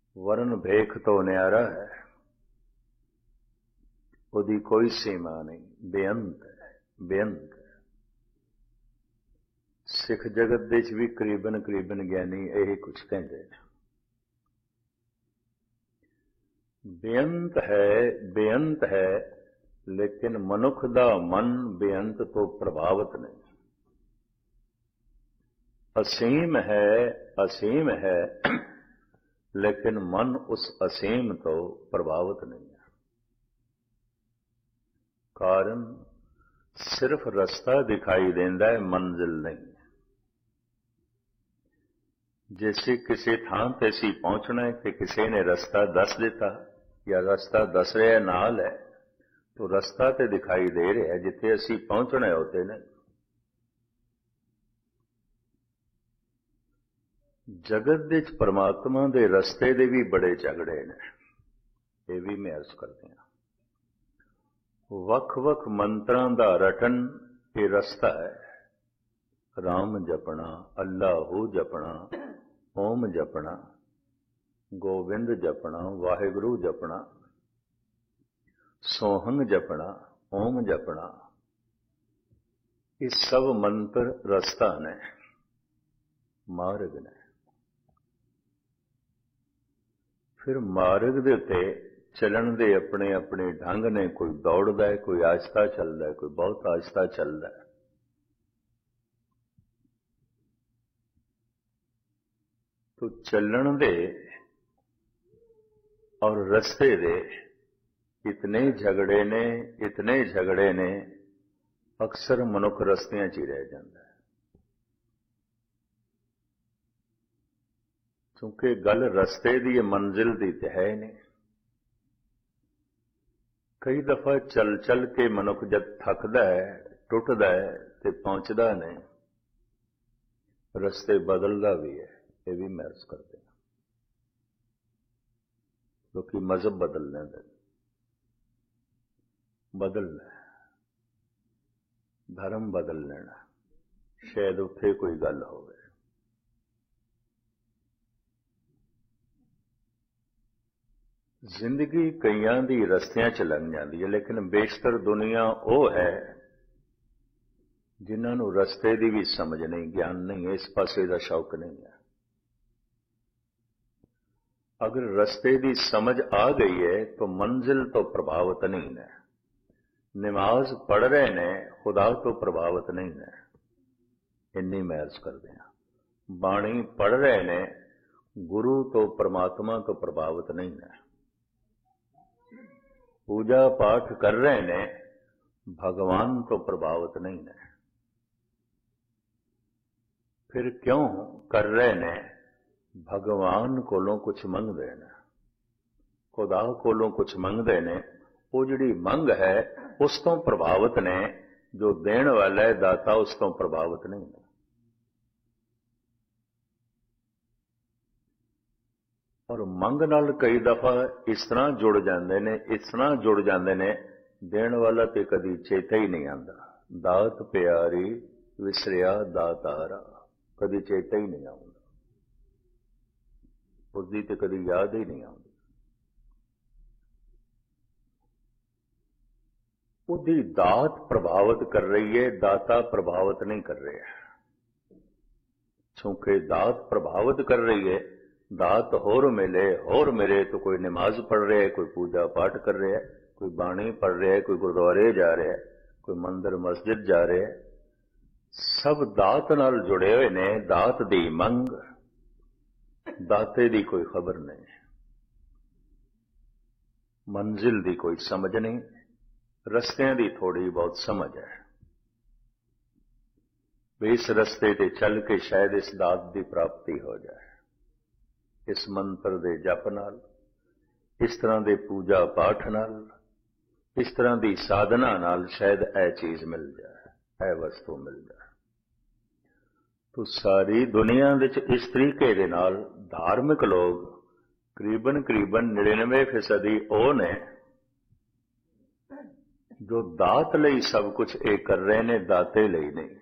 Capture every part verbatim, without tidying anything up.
वरण भेख तो न्यारा है, ਉਹਦੀ ਕੋਈ ਸੀਮਾ ਨਹੀਂ, ਬੇਅੰਤ ਹੈ, ਬੇਅੰਤ ਹੈ। ਸਿੱਖ ਜਗਤ ਦੇ ਵਿੱਚ ਵੀ ਕਰੀਬਨ ਕਰੀਬਨ ਗਿਆਨੀ ਇਹ ਕੁਝ ਕਹਿੰਦੇ ਨੇ। ਬੇਅੰਤ ਹੈ, ਬੇਅੰਤ ਹੈ, ਲੇਕਿਨ ਮਨੁੱਖ ਦਾ ਮਨ ਬੇਅੰਤ ਤੋਂ ਪ੍ਰਭਾਵਿਤ ਨਹੀਂ। ਅਸੀਮ ਹੈ, ਅਸੀਮ ਹੈ, ਲੇਕਿਨ ਮਨ ਉਸ ਅਸੀਮ ਤੋਂ ਪ੍ਰਭਾਵਿਤ ਨਹੀਂ ਹੈ। ਕਾਰਨ ਸਿਰਫ ਰਸਤਾ ਦਿਖਾਈ ਦਿੰਦਾ ਹੈ, ਮੰਜ਼ਿਲ ਨਹੀਂ। ਜੇ ਅਸੀਂ ਕਿਸੇ ਥਾਂ ਤੇ ਅਸੀਂ ਪਹੁੰਚਣਾ ਹੈ ਤੇ ਕਿਸੇ ਨੇ ਰਸਤਾ ਦੱਸ ਦਿੱਤਾ ਜਾਂ ਰਸਤਾ ਦੱਸ ਰਿਹਾ ਨਾਲ ਹੈ, ਤਾਂ ਰਸਤਾ ਤੇ ਦਿਖਾਈ ਦੇ ਰਿਹਾ, ਜਿੱਥੇ ਅਸੀਂ ਪਹੁੰਚਣਾ ਹੈ ਉੱਥੇ ਨਹੀਂ। ਜਗਤ ਦੇ ਵਿੱਚ ਪਰਮਾਤਮਾ ਦੇ ਰਸਤੇ ਦੇ ਵੀ ਬੜੇ ਝਗੜੇ ਨੇ, ਇਹ ਵੀ ਮੈਂ ਅਰਜ਼ ਕਰਦੇ ਹਾਂ। ਵੱਖ-ਵੱਖ ਮੰਤਰਾਂ ਦਾ ਰਟਨ ਇਹ ਰਸਤਾ ਹੈ। ਰਾਮ ਜਪਣਾ, ਅੱਲਾਹੂ ਜਪਣਾ, ਓਮ ਜਪਣਾ, ਗੋਬਿੰਦ ਜਪਣਾ, ਵਾਹਿਗੁਰੂ ਜਪਣਾ, ਸੋਹੰਗ ਜਪਣਾ, ਓਮ ਜਪਣਾ, ਇਹ ਸਭ ਮੰਤਰ ਰਸਤਾ ਨੇ, ਮਾਰਗ ਨੇ। ਫਿਰ ਮਾਰਗ ਦੇ ਉੱਤੇ ਚੱਲਣ ਦੇ ਆਪਣੇ ਆਪਣੇ ਢੰਗ ਨੇ। ਕੋਈ ਦੌੜਦਾ ਹੈ, ਕੋਈ ਆਹਿਸਤਾ ਚੱਲਦਾ ਹੈ, ਕੋਈ ਬਹੁਤ ਆਹਿਸਤਾ ਚੱਲਦਾ ਹੈ। ਤੋ ਚੱਲਣ ਦੇ ਔਰ ਰਸਤੇ ਦੇ ਇਤਨੇ ਝਗੜੇ ਨੇ, ਇਤਨੇ ਝਗੜੇ ਨੇ, ਅਕਸਰ ਮਨੁੱਖ ਰਸਤਿਆਂ 'ਚ ਹੀ ਰਹਿ ਜਾਂਦਾ ਹੈ। ਕਿਉਂਕਿ ਗੱਲ ਰਸਤੇ ਦੀ ਹੈ, ਮੰਜ਼ਿਲ ਦੀ ਤੇ ਹੈ ਨਹੀਂ। ਕਈ ਦਫਾ ਚੱਲ ਚੱਲ ਕੇ ਮਨੁੱਖ ਜਦ ਥੱਕਦਾ ਹੈ, ਟੁੱਟਦਾ ਹੈ ਤੇ ਪਹੁੰਚਦਾ ਨਹੀਂ, ਰਸਤੇ ਬਦਲਦਾ ਵੀ ਹੈ। ਇਹ ਵੀ ਮੈਂ ਅਰਜ਼ ਕਰਦੇ ਹਾਂ। ਲੋਕੀ ਮਜ਼ਹਬ ਬਦਲ ਲੈਂਦੇ, ਬਦਲਣਾ, ਧਰਮ ਬਦਲ ਲੈਣਾ, ਸ਼ਾਇਦ ਉੱਥੇ ਕੋਈ ਗੱਲ ਹੋਵੇ। ਜ਼ਿੰਦਗੀ ਕਈਆਂ ਦੀ ਰਸਤਿਆਂ 'ਚ ਲੰਘ ਜਾਂਦੀ ਹੈ, ਲੇਕਿਨ ਬੇਸ਼ਤਰ ਦੁਨੀਆ ਉਹ ਹੈ ਜਿਨ੍ਹਾਂ ਨੂੰ ਰਸਤੇ ਦੀ ਵੀ ਸਮਝ ਨਹੀਂ, ਗਿਆਨ ਨਹੀਂ, ਇਸ ਪਾਸੇ ਦਾ ਸ਼ੌਕ ਨਹੀਂ ਹੈ। ਅਗਰ ਰਸਤੇ ਦੀ ਸਮਝ ਆ ਗਈ ਹੈ ਤਾਂ ਮੰਜ਼ਿਲ ਤੋਂ ਪ੍ਰਭਾਵਿਤ ਨਹੀਂ ਹੈ। ਨਮਾਜ਼ ਪੜ੍ਹ ਰਹੇ ਨੇ, ਖੁਦਾ ਤੋਂ ਪ੍ਰਭਾਵਿਤ ਨਹੀਂ ਹੈ। ਇੰਨੀ ਮੈਂ ਅਰਜ਼ ਕਰਦੇ ਹਾਂ। ਬਾਣੀ ਪੜ੍ਹ ਰਹੇ ਨੇ, ਗੁਰੂ ਤੋਂ, ਪਰਮਾਤਮਾ ਤੋਂ ਪ੍ਰਭਾਵਿਤ ਨਹੀਂ ਹੈ। ਪੂਜਾ ਪਾਠ ਕਰ ਰਹੇ ਨੇ, ਭਗਵਾਨ ਤੋਂ ਪ੍ਰਭਾਵਿਤ ਨਹੀਂ ਹੈ। ਫਿਰ ਕਿਉਂ ਕਰ ਰਹੇ ਨੇ? ਭਗਵਾਨ ਕੋਲੋਂ ਕੁਝ ਮੰਗਦੇ ਨੇ, ਖੁਦਾ ਕੋਲੋਂ ਕੁਝ ਮੰਗਦੇ ਨੇ। ਉਹ ਜਿਹੜੀ ਮੰਗ ਹੈ ਉਸ ਤੋਂ ਪ੍ਰਭਾਵਿਤ ਨੇ, ਜੋ ਦੇਣ ਵਾਲਾ ਹੈ ਦਾਤਾ ਉਸ ਤੋਂ ਪ੍ਰਭਾਵਿਤ ਨਹੀਂ ਹੈ। ਔਰ ਮੰਗ ਨਾਲ ਕਈ ਦਫਾ ਇਸ ਤਰ੍ਹਾਂ ਜੁੜ ਜਾਂਦੇ ਨੇ, ਇਸ ਤਰ੍ਹਾਂ ਜੁੜ ਜਾਂਦੇ ਨੇ, ਦੇਣ ਵਾਲਾ ਤੇ ਕਦੀ ਚੇਤਾ ਹੀ ਨਹੀਂ ਆਉਂਦਾ। ਦਾਤ ਪਿਆਰੀ ਵਿਸਰਿਆ ਦਾਤਾਰਾ, ਕਦੀ ਚੇਤਾ ਹੀ ਨਹੀਂ ਆਉਂਦਾ, ਉਸਦੀ ਤੇ ਕਦੀ ਯਾਦ ਹੀ ਨਹੀਂ ਆਉਂਦੀ। ਉਹਦੀ ਦਾਤ ਪ੍ਰਭਾਵਿਤ ਕਰ ਰਹੀ ਹੈ, ਦਾਤਾ ਪ੍ਰਭਾਵਿਤ ਨਹੀਂ ਕਰ ਰਿਹਾ। ਕਿਉਂਕਿ ਦਾਤ ਪ੍ਰਭਾਵਿਤ ਕਰ ਰਹੀ ਹੈ, ਦਾਤ ਹੋਰ ਮਿਲੇ, ਹੋਰ ਮਿਲੇ ਤਾਂ ਕੋਈ ਨਮਾਜ਼ ਪੜ੍ਹ ਰਿਹਾ ਹੈ, ਕੋਈ ਪੂਜਾ ਪਾਠ ਕਰ ਰਿਹਾ ਹੈ, ਕੋਈ ਬਾਣੀ ਪੜ੍ਹ ਰਿਹਾ ਹੈ, ਕੋਈ ਗੁਰਦੁਆਰੇ ਜਾ ਰਿਹਾ ਹੈ, ਕੋਈ ਮੰਦਰ ਮਸਜਿਦ ਜਾ ਰਿਹਾ ਹੈ। ਸਭ ਦਾਤ ਨਾਲ ਜੁੜੇ ਹੋਏ ਨੇ। ਦਾਤ ਦੀ ਮੰਗ, ਦਾਤੇ ਦੀ ਕੋਈ ਖਬਰ ਨਹੀਂ, ਮੰਜ਼ਿਲ ਦੀ ਕੋਈ ਸਮਝ ਨਹੀਂ, ਰਸਤਿਆਂ ਦੀ ਥੋੜੀ ਬਹੁਤ ਸਮਝ ਹੈ। ਵੀ ਇਸ ਰਸਤੇ ਤੇ ਚੱਲ ਕੇ ਸ਼ਾਇਦ ਇਸ ਦਾਤ ਦੀ ਪ੍ਰਾਪਤੀ ਹੋ ਜਾਏ, ਇਸ ਮੰਤਰ ਦੇ ਜਪ ਨਾਲ, ਇਸ ਤਰ੍ਹਾਂ ਦੇ ਪੂਜਾ ਪਾਠ ਨਾਲ, ਇਸ ਤਰ੍ਹਾਂ ਦੀ ਸਾਧਨਾ ਨਾਲ ਸ਼ਾਇਦ ਇਹ ਚੀਜ਼ ਮਿਲ ਜਾਏ, ਇਹ ਵਸਤੂ ਮਿਲ ਜਾਏ। ਤੋ ਸਾਰੀ ਦੁਨੀਆ ਵਿੱਚ ਇਸ ਤਰੀਕੇ ਦੇ ਨਾਲ ਧਾਰਮਿਕ ਲੋਕ ਕਰੀਬਨ ਕਰੀਬਨ ਨੜਿਨਵੇਂ ਫੀਸਦੀ ਉਹ ਨੇ ਜੋ ਦਾਤ ਲਈ ਸਭ ਕੁਝ ਇਹ ਕਰ ਰਹੇ ਨੇ, ਦਾਤੇ ਲਈ ਨਹੀਂ,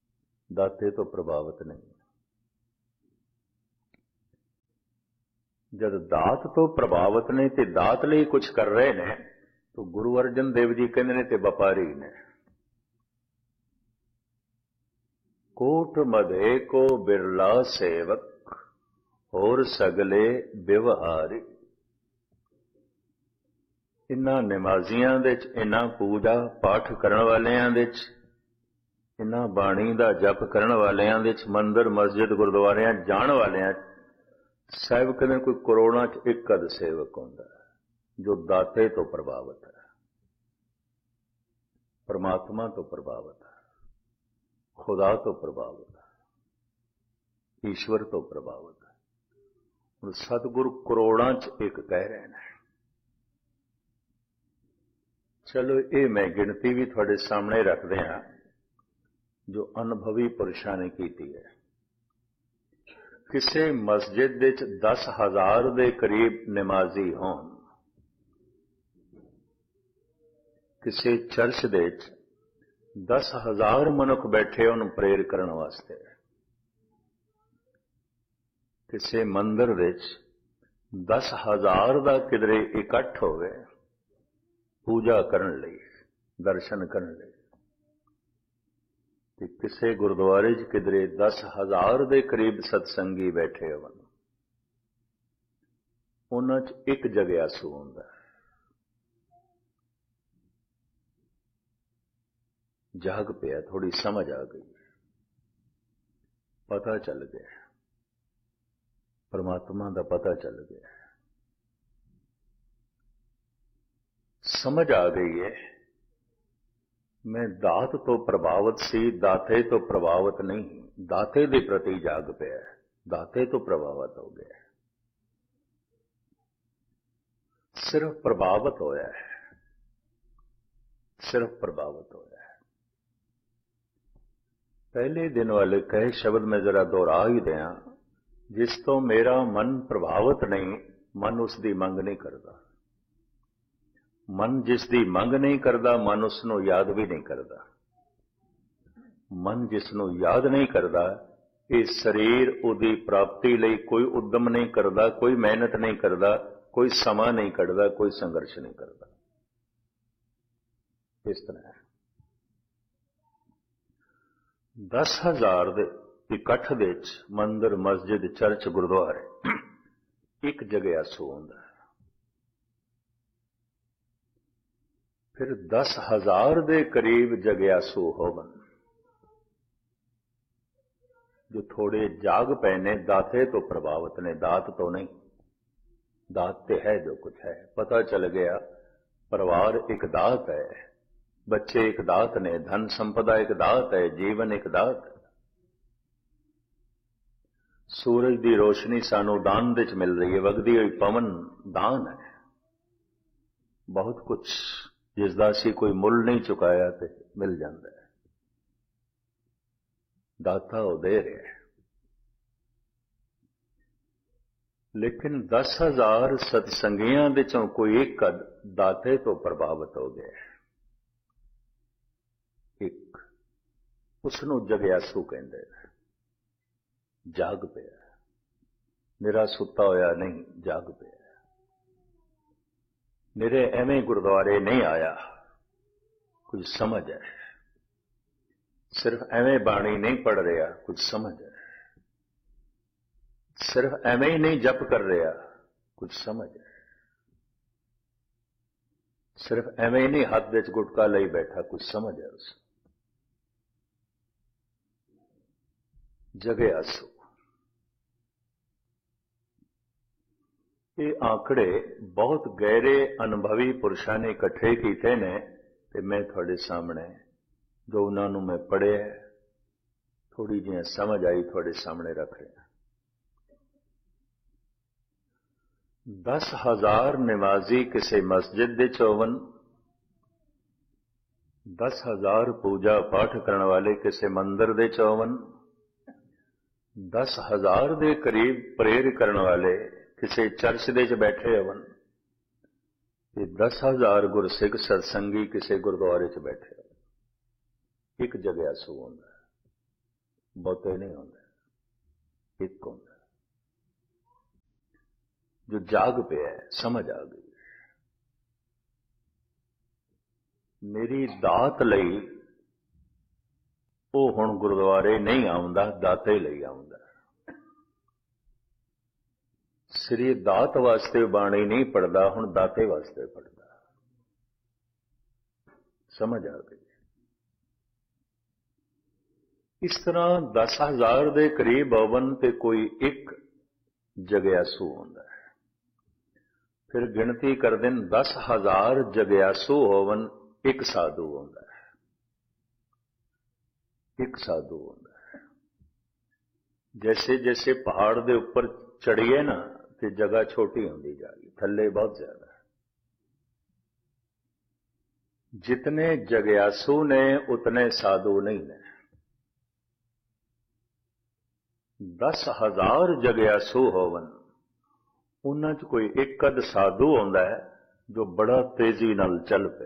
ਦਾਤੇ ਤੋਂ ਪ੍ਰਭਾਵਿਤ ਨਹੀਂ। जब दात तो प्रभावित ने ते दात लिए कुछ कर रहे ने तो गुरु अर्जन देव जी कहते ने ते व्यापारी ने। कोट मधे को बिरला सेवक होर सगले व्यवहारी। इन्हां नमाजियां दे च, इन्हां पूजा पाठ करन वालियां दे च, इन्हां बाणी दा जप करन वालियां दे च, मंदिर मस्जिद गुरुद्वारियां जाण वालियां साहिब कहते कोई करोड़ां च एक अध सेवक होंदा जो दाते तो प्रभावित है, परमात्मा तो प्रभावित है, खुदा तो प्रभावित है, ईश्वर तो प्रभावित है। और सतगुरु करोड़ां च एक कह रहे हैं। चलो ये मैं गिनती भी थोड़े सामने रखते हैं जो अनुभवी पुरुषों ने की है। किसी मस्जिद दे च दस हजार दे करीब नमाजी होन, किसी चर्च दे च दस हजार मनुख बैठे उन प्रेर करने वास्ते, किसी मंदिर दे च दस हजार दा किधरे इकट्ठ होवे पूजा करन लई, दर्शन करन लई, कि किसी गुरुद्वारे च किधरे दस हजार दे करीब सत्संगी बैठे होवन, उन्हां च एक जग्यासू हुंदा। जाग पिया, थोड़ी समझ आ गई, पता चल गया, परमात्मा दा पता चल गया, समझ आ गई है। मैं दात तो प्रभावित सी, दाते तो प्रभावित नहीं, दाते दे प्रति जाग पिया, दाते तो प्रभावित हो गया, सिर्फ प्रभावित होया है, सिर्फ प्रभावित होया है। पहले दिन वाले कहे शब्द में जरा दोहरा ही दिया, जिस तो मेरा मन प्रभावित नहीं, मन उसकी मंग नहीं करता। मन जिसकी मंग नहीं करता, मन उसनों याद भी नहीं करता। मन जिसनों याद नहीं करता, ये शरीर उदी प्राप्ति लई कोई उद्यम नहीं करता, कोई मेहनत नहीं करता, कोई समा नहीं कढ़दा, कोई संघर्ष नहीं करता। इस तरह दस हजार दे इकट्ठ दे मंदिर मस्जिद चर्च गुरुद्वारे एक जगह आसू होंदा। फिर दस हजार दे करीब जग्यासू होवन जो थोड़े जाग पए ने, दाते तो प्रभावित ने, दात तो नहीं। दात ते है जो कुछ है, पता चल गया परिवार एक दात है, बच्चे एक दात ने, धन संपदा एक दात है, जीवन एक दात है। सूरज की रोशनी सानू दान दे च मिल रही है, वगदी हुई पवन दान है। बहुत कुछ जिसदा असीं कोई मुल नहीं चुकाया ते मिल जाता है, दाता वो दे रहा है। लेकिन दस हजार सत्संगियां दे चों कोई एक दाते तो प्रभावित हो गया, एक उसनू जग्यासू कहंदे, जाग पिया, निरा सुता होया नहीं, जाग पिया। मेरे एवं गुरुद्वारे नहीं आया, कुछ समझ है, सिर्फ एवं बाणी नहीं पढ़ रहा, कुछ समझ है, सिर्फ एवं ही नहीं जप कर रहा, कुछ समझ है, सिर्फ एवं ही नहीं हाथ विच गुटका लई बैठा, कुछ समझ है। उस जगे आसू ये आंकड़े बहुत गहरे अनुभवी पुरुषों ने इकट्ठे किए ने, ते मैं थोड़े सामने जो उन्होंने मैं पढ़े थोड़ी जी समझ आई थोड़े सामने रख रहा। दस हजार नमाजी किसी मस्जिद दे चौवन, दस हजार पूजा पाठ करने वाले किसी मंदिर दे चौवन, दस हजार दे करीब प्रेर करने वाले किसी चर्च दे च बैठे हवन, दस हजार गुरसिख सत्संगी किसी गुरुद्वारे च बैठे हो। एक जग्यासू होंदा, बहुते नहीं होंदा, एक होंदा। जो जाग पिया है, समझ आ गई मेरी दात लई ਉਹ ਹੁਣ ਗੁਰਦੁਆਰੇ ਨਹੀਂ ਆਉਂਦਾ, ਦਾਤੇ ਲਈ ਆਉਂਦਾ। ਸ੍ਰੀ ਦਾਤ ਵਾਸਤੇ ਬਾਣੀ ਨਹੀਂ ਪੜਦਾ, ਹੁਣ ਦਾਤੇ ਵਾਸਤੇ ਪੜਦਾ। ਸਮਝ ਆ ਗਈ। ਇਸ ਤਰ੍ਹਾਂ ਦਸ ਹਜ਼ਾਰ ਦੇ ਕਰੀਬ ਹੋਵਨ ਤੇ ਕੋਈ ਇੱਕ ਜਗਿਆਸੂ ਹੁੰਦਾ ਹੈ। ਫਿਰ ਗਿਣਤੀ ਕਰਦੇ ਨੇ ਦਸ ਹਜ਼ਾਰ ਜਗਿਆਸੂ ਹੋਵਨ, ਇੱਕ ਸਾਧੂ ਹੁੰਦਾ ਹੈ। एक साधु होता है। जैसे जैसे पहाड़ के ऊपर चढ़िए ना तो जगह छोटी होती जाएगी, थल्ले बहुत ज्यादा है। जितने जगयासु ने उतने साधु नहीं ने। दस हजार जगयासु होवन, उन्हां च कोई एक अद साधु होंदा है जो बड़ा तेजी नाल चल पे।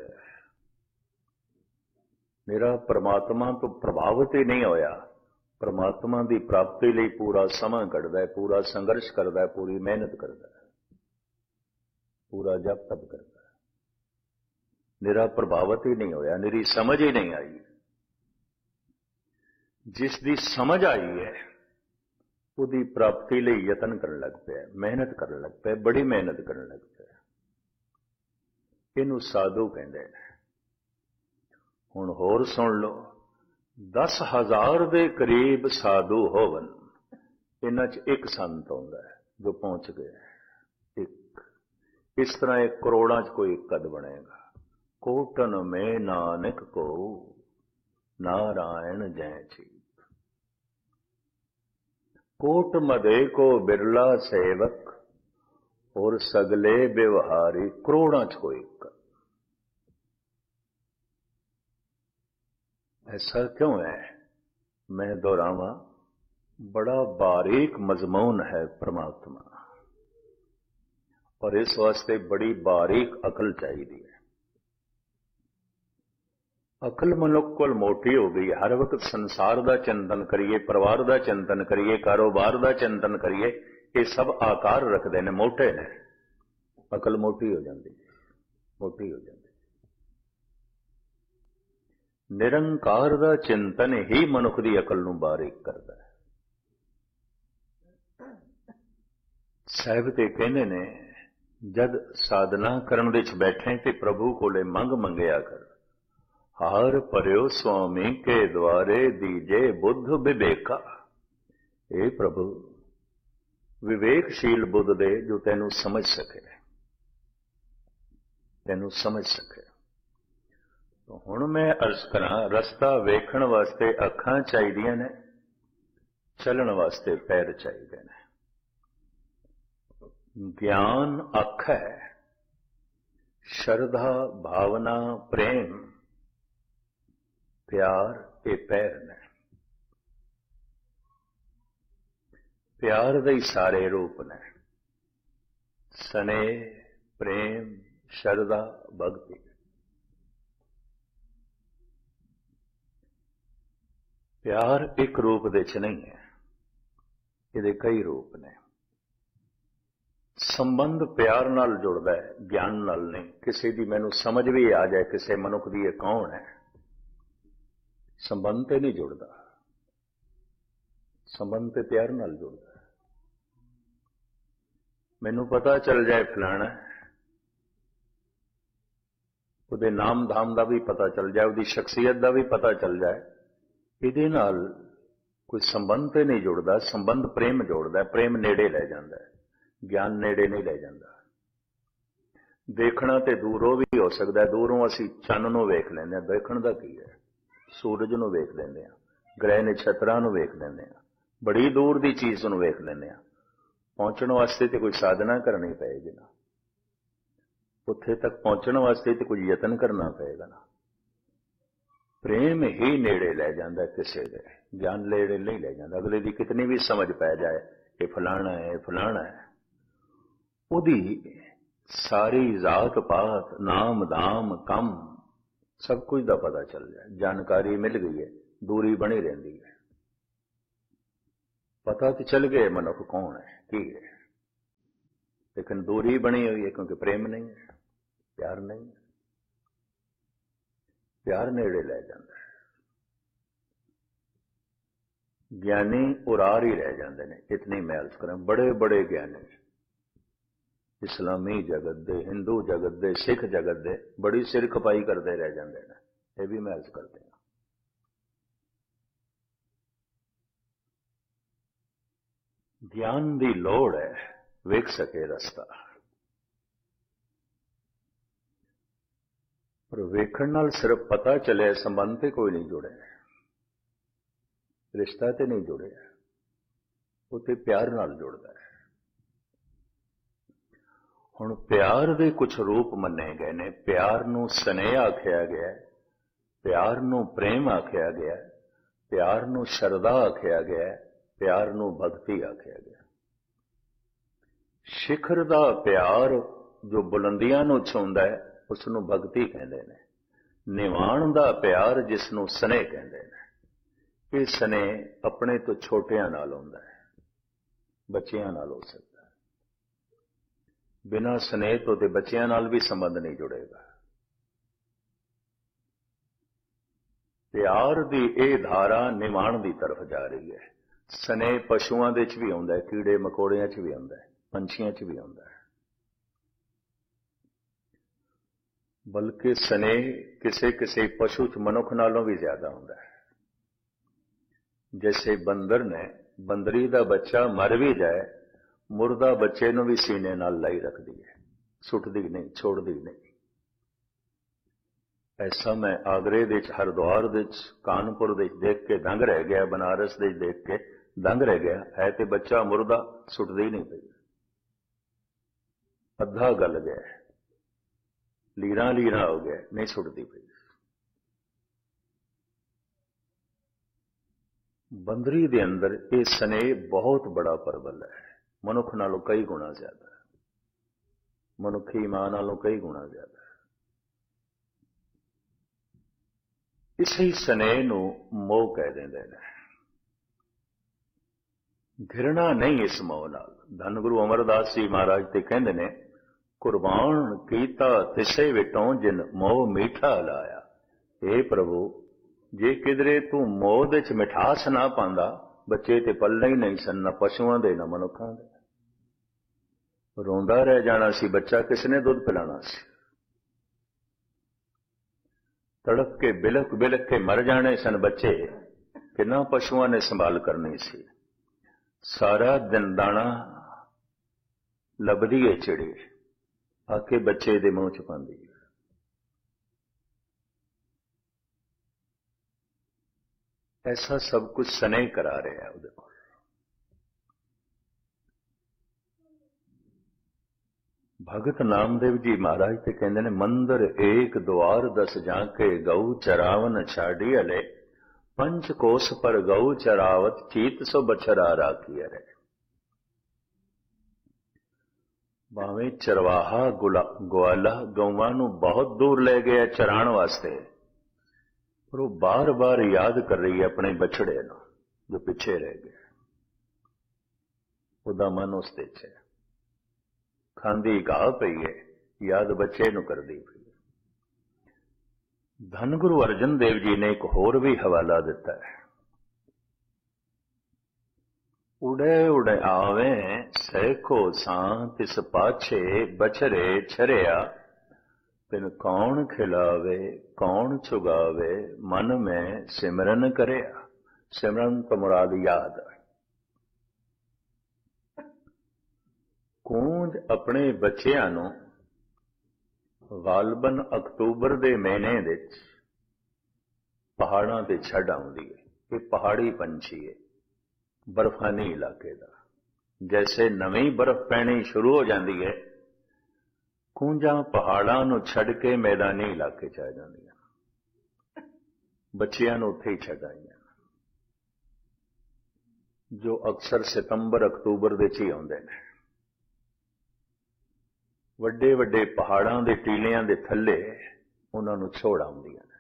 मेरा परमात्मा तो प्रभावित ही नहीं होया, परमात्मा की प्राप्ति लिए पूरा समय कटदा है, पूरा संघर्ष करता है, पूरी मेहनत करता है, पूरा जप तप करता है। मेरा प्रभावित ही नहीं होया, मेरी समझ ही नहीं आई। जिसकी समझ आई है उसकी प्राप्ति लिए यतन करने लग पे, मेहनत करने लग पे, बड़ी मेहनत करने लग पे। इनू साधु कहते हैं। हुण होर सुन लो, दस हजार दे करीब साधु होवन, इन्हां च एक संत होंदा है जो पहुंच गया। एक इस तरह एक करोड़ां च कोई एक कद बनेगा। कोटन में नानक को नारायण जय चीत, कोट मदे को बिरला सेवक और सगले व्यवहारी, करोड़ां च कोई एक। ऐसा क्यों है? मैं दोहरावा, बड़ा बारीक मजमून है परमात्मा, और इस वास्ते बड़ी बारीक अकल चाहिए है। अकल मनुख को मोटी हो गई, हर वक्त संसार का चिंतन करिए, परिवार का चिंतन करिए, कारोबार का चिंतन करिए, ये सब आकार रखते हैं, मोटे ने। अकल मोटी हो जाती, मोटी हो जाती। निरंकार का चिंतन ही मनुख की अकल नूं बारीक करता है। साहिब ते कहने ने, जद साधना करन विच बैठे ते प्रभु कोले मंग मंगया कर, हार परयो स्वामी के द्वारे दीजे बुद्ध विवेका। हे प्रभु, विवेकशील बुद्ध दे जो तैनू समझ सके, तैनू समझ सके। तो हुण मैं अर्ज करा, रस्ता वेखण वास्ते अखां चाहिदियां ने, चलण वास्ते पैर चाहिदे ने। ज्ञान अख है, श्रद्धा भावना प्रेम प्यार ये पैर ने। प्यार दे सारे रूप ने, स्नेह प्रेम श्रद्धा भक्ति। प्यार एक रूप दे च नहीं है, ये कई रूप ने। संबंध प्यार नाल जुड़दा है, ज्ञान नाल नहीं। किसी दी मैनू समझ भी आ जाए किसी मनुख दी ये कौन है, संबंध ते नहीं जुड़दा, संबंध ते प्यार नाल जुड़दा है। मैनू पता चल जाए फलाना, उहदे नाम धाम दा भी पता चल जाए, उहदी शख्सियत दा भी पता चल जाए, ਇਹਦੇ ਨਾਲ कोई संबंध तो नहीं जुड़ता, संबंध प्रेम जोड़ता है, प्रेम नेड़े लै जाता है, ज्ञान नेड़े नहीं लै जाता। देखना तो दूरों भी हो सकता है, दूरों असी चन्न नूं वेख लैंदे, देखण दा की है, सूरज नूं वेख लैंदे आ, ग्रह नक्षत्रां नूं वेख लैंदे आ, बड़ी दूर की चीज़ नूं वेख लैंदे आ। पहुंचण वास्ते तो कोई साधना करनी पेगी ना, उत्थे तक पहुंचण वास्ते तो कोई यतन करना पेगा ना। प्रेम ही नेड़े लै जाता है किसी दे, ज्ञान नेड़े नहीं लै जाता। अगले की कितनी भी समझ पै जाए ये फलाना है फलाना है, उदी सारी जात पात नाम दाम कम सब कुछ का पता चल जाए, जानकारी मिल गई है, दूरी बनी रहती है, पता तो चल गया मनुख कौन है की है। लेकिन दूरी बनी हुई है क्योंकि प्रेम नहीं है, प्यार नहीं है। प्यार नेड़े लै जाता है। ज्ञानी उरार ही रह जाते हैं, इतनी मैं अर्ज करें। बड़े बड़े ज्ञानी इस्लामी जगत दे, हिंदू जगत दे, सिख जगत दे बड़ी सिर खपाई करते रह जाते हैं, ये भी मैं अर्ज करते हैं। ज्ञान की लोड़ है, वेख सके रस्ता, पर वेखण नाल सिर्फ पता चले संबंध ते कोई नहीं जुड़े, रिश्ता ते नहीं जुड़े, वो ते प्यार नाल जुड़ता है। हुण प्यार दे कुछ रूप मन्ने गए ने। प्यार नूं स्नेह आख्या गया, प्यार नूं प्रेम आख्या गया, प्यार नूं शरदा आख्या गया, प्यार नूं भगती आख्या गया। शिखर दा प्यार जो बुलंदियां नूं छूंदा है उसनूं भगती कहंदे ने। निवाण दा प्यार जिसनूं स्नेह कहंदे ने। ये स्नेह अपने तो छोटियां नाल हुंदा है, बच्चियां नाल हो सकदा है। बिना स्नेह तो ते बच्चियां नाल भी संबंध नहीं जुड़ेगा। प्यार दी ये धारा निवाण दी तरफ जा रही है। स्नेह पशुआं दे च भी आउंदा है, कीड़े मकोड़ियां च भी आउंदा है, पंछियां च भी आउंदा है। बल्कि स्नेह किसे किसे पशु च मनुख नालों भी ज्यादा होता है। जैसे बंदर ने बंदरी का बच्चा मर भी जाए, मुर्दा बच्चे नूं भी सीने नाल लाई रखती है, सुटदी नहीं, छोड़ती नहीं। ऐसा मैं आगरे दे हरिद्वार दे कानपुर दे देख के दंग रह गया, बनारस दे देख के दंग रह गया। है तो बच्चा मुर्दा, सुटदी नहीं पई, अद्धा गल गया, लीरा लीरा हो गया, नहीं सुटती पई। बंदरी दे अंदर ये स्नेह बहुत बड़ा प्रबल है, मनुख नालों कई गुणा ज्यादा है, मनुखी मां नालों कई गुणा ज्यादा है। इसी स्नेह नूं मोह कह देंदे ने। घृणा नहीं इस मोह नाल। धन गुरु अमरदास जी महाराज ते कहंदे ने, कुर्बान कीता तिसे विटों जिन मोह मीठा लाया। हे प्रभु, जे किधरे तू मोह दे च मिठास ना पांदा, बच्चे ते पल्ले ही नहीं सन, ना पशुआं दे ना मनुखां दे। रोंदा रह जाना सी बच्चा, किसने दुध पिलाना सी। तड़प के बिलक बिलक के मर जाने सन बच्चे, किन्ना पशुआं ने संभाल करनी सी। सारा दिन दाना लभदी है चिड़ी, आके बच्चे दे मुंह च पांदी है। ऐसा सब कुछ स्नेह करा रहे हैं उहदे कोल। भगत नामदेव जी महाराज ते कहंदे ने, मंदिर एक द्वार दस जाके गऊ चरावन छाड़ी अले, पंच कोस पर गऊ चरावत चीत सो बछरा राखी अरे। भावें चरवाहा ग्वाला गौवां नूं बहुत दूर ले गया चराण वास्ते, पर वो बार बार याद कर रही है अपने बछड़े नूं जो पिछे रह गए। उहदा मन उस ते च है, खांदी घाह पई है, याद बच्चे नूं करदी पई। धन गुरु अर्जन देव जी ने एक होर भी हवाला दिता है। उड़े उड़े आवे सैको सां तिस पाछे बछरे छरिया, बिन कौन खिलावे कौन चुगावे, मन में सिमरन करिया। सिमरन तो मुराद याद। कूंज अपने बच्चियां नूं गालबन अक्तूबर दे महीने विच पहाड़ां ते छड्ड आउंदी है। ये पहाड़ी पंछी है, बर्फानी इलाके का। जैसे नवी बर्फ पैनी शुरू हो जाती है, कूंजां पहाड़ां नूं छड्ड के मैदानी इलाके च आ जांदियां, बच्चियां नूं उत्थे ही छड्ड आईयां, जो अक्सर सितंबर अक्तूबर दे च ही आउंदे ने। ਵੱਡੇ ਵੱਡੇ पहाड़ां दे टीलियां दे थल्ले उन्हां नूं छोड़ आउंदियां ने।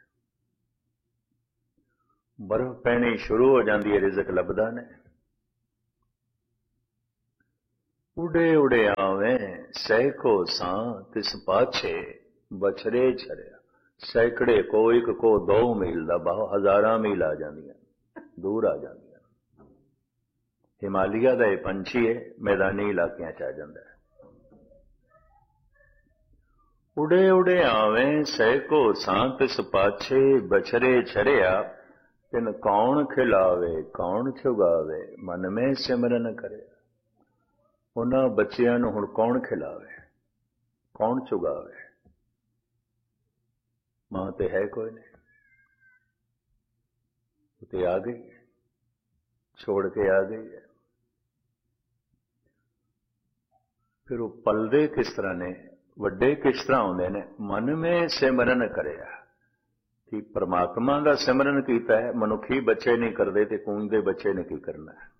बर्फ पैनी शुरू हो जाती है, रिजक लभदा ने। उड़े उड़े आवे सैको सां तिस पाछे बछरे छरिया। सैकड़े को एक को दो मील दा बाह हजारां मील आ जांदियां, दूर आ जांदियां। हिमालय दा ये पंछी है, मैदानी इलाकियां च आ जांदा है। उड़े उड़े आवे सैको सां तिस पाछे बछरे छरिया। तिन कौन खिलावे कौन छुगावे मन में सिमरन करे। उन्हां बच्चियां नूं हुण कौन खिलावे कौन चुगावे। मां ते है कोई नहीं, वो ते आ गई, छोड़ के आ गई है। फिर वो पलदे किस तरह ने, वड्डे किस तरह आउंदे ने। मन में सिमरन करिया कि परमात्मा दा सिमरन कीता है। मनुखी बच्चे नहीं करते ते कूंज दे बच्चे ने की करना है।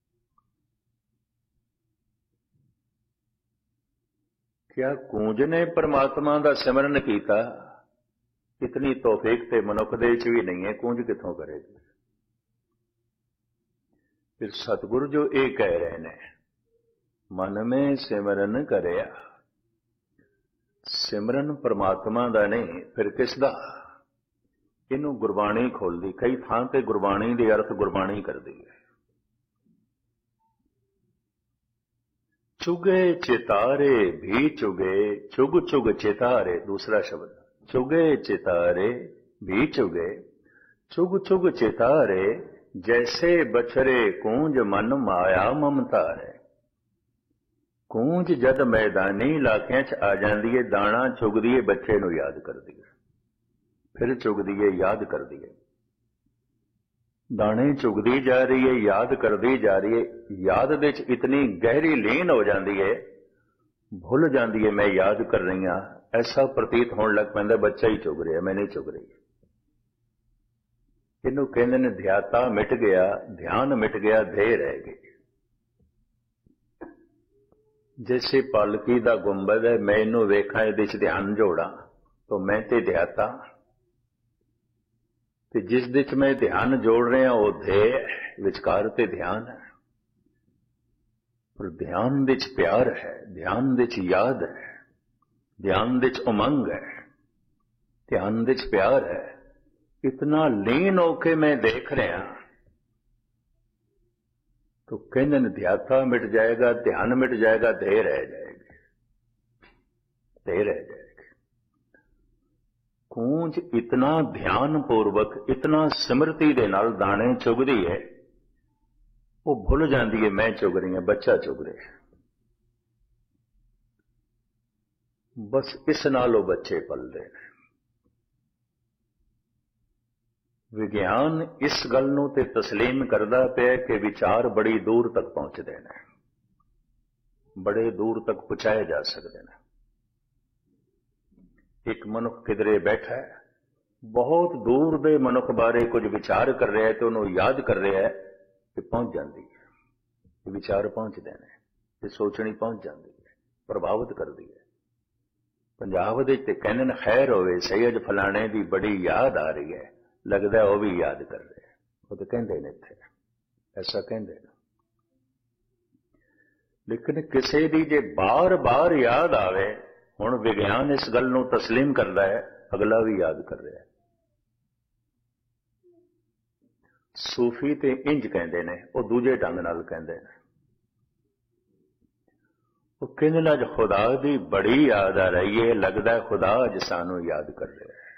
क्या कूंज ने परमात्मा दा सिमरन कीता? इतनी तौफीक ते मनुख दे विच भी नहीं है, कूंज कित्थों करेगी। फिर सतगुरु जो ये कह रहे ने मन में सिमरन करिया, सिमरन परमात्मा दा नहीं फिर किसदा? इनू गुरबाणी खोलदी, कई थां ते गुरबाणी दे अर्थ गुरबाणी करदी है। चुगे चितारे भी चुगे, चुग चुग चितारे, दूसरा शब्द। चुगे चितारे भी चुगे, चुग चुग चितारे, जैसे बछरे कूंज मन माया ममता है। कूंज जद मैदानी इलाकियां च आ जांदी है, दाना चुगदी है, बच्चे नूं याद करदी है, फिर चुगदी है, याद करदी है। दाने चुगदी जा रही है, याद करदी जा रही है। याद दे च इतनी गहरी लीन हो जाती है, भुल जाती है मैं याद कर रही हाँ। ऐसा प्रतीत होने लग पैंदा बच्चा ही चुग रहा, मैं नहीं चुग रही। इनू कहंदे ने ध्याता मिट गया, ध्यान मिट गया, ध्येय रह गई। जैसे पालकी दा गुंबद है, मैं इनू वेखा इहदे च ध्यान जोड़ा तो मैं ते ध्याता, ते जिस दिच मैं ध्यान जोड़ रहा वो ध्येय विचकार ते ध्यान है। पर ध्यान दिच प्यार है, ध्यान दिच याद है, ध्यान दिच उमंग है, ध्यान दिच प्यार है। इतना लीन होके मैं देख रहा तो कहने न ध्याता मिट जाएगा, ध्यान मिट जाएगा, ध्येय रह जाएगी, ध्येय रह जाएगी। कूंज इतना ध्यान पूर्वक, इतना सिमरती दे नाल दाने चुगदी है, वो भुल जाती है मैं चुग रही हूं, बच्चा चुग रहा है। बस इस नाल वो बच्चे पलदे ने। विज्ञान इस गल नूं ते तस्लीम करदा पिया कि विचार बड़ी दूर तक पहुंचदे ने, बड़े दूर तक पहुंचाए जा सकते हैं। एक मनुख किधरे बैठा है, बहुत दूर दे मनुख बारे कुछ विचार कर रहा है तो उन्होंने याद कर रहा है कि पहुंच जाती है, विचार पहुंचते हैं, ये सोचनी पहुंच जाती है, प्रभावित करती है। पंजाब दे ते कहने न खैर होवे सैयद फलाने दी बड़ी याद आ रही है, लगता है वह भी याद कर रहे हैं, वो तो कहते हैं इत्थे, ऐसा कहते हैं। लेकिन किसी दी जे बार बार याद आवे, हुण विज्ञान इस गल नूं तस्लीम करता है, अगला भी याद कर रहा है। सूफी ते इंज कहते ने, वो दूजे ढंग नाल कहते हैं। वो कहते ने अज खुदा दी बड़ी याद आ रही है, लगता है खुदा अज सानू याद कर रहा है।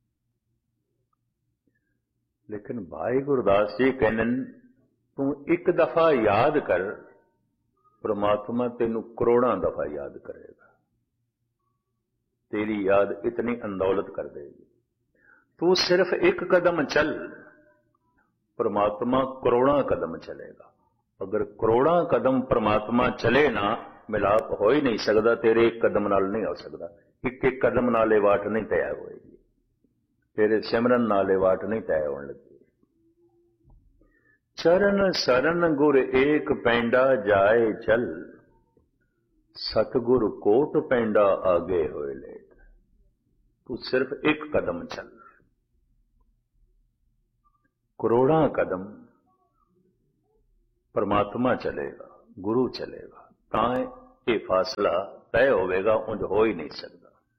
लेकिन भाई गुरदास जी कहने तू एक दफा याद कर, परमात्मा तेनू करोड़ां दफा याद करेगा, तेरी याद इतनी अंदौलत कर देगी। तू सिर्फ एक कदम चल, परमात्मा करोड़ां कदम चलेगा। अगर करोड़ां कदम परमात्मा चले ना, मिलाप हो ही नहीं सकता, तेरे एक कदम नाल नहीं हो सकता। एक एक कदम नाले वाट नहीं तय होएगी, तेरे सिमरन नाले वाट नहीं तय होने लगी। चरण शरण गुर एक पैंडा जाए चल, सतगुरु कोट पैंडा आगे होए लेट। तू सिर्फ एक कदम चल, करोड़ां कदम परमात्मा चलेगा, गुरु चलेगा, तां ये फासला तय होवेगा, उंज हो ही नहीं सकता।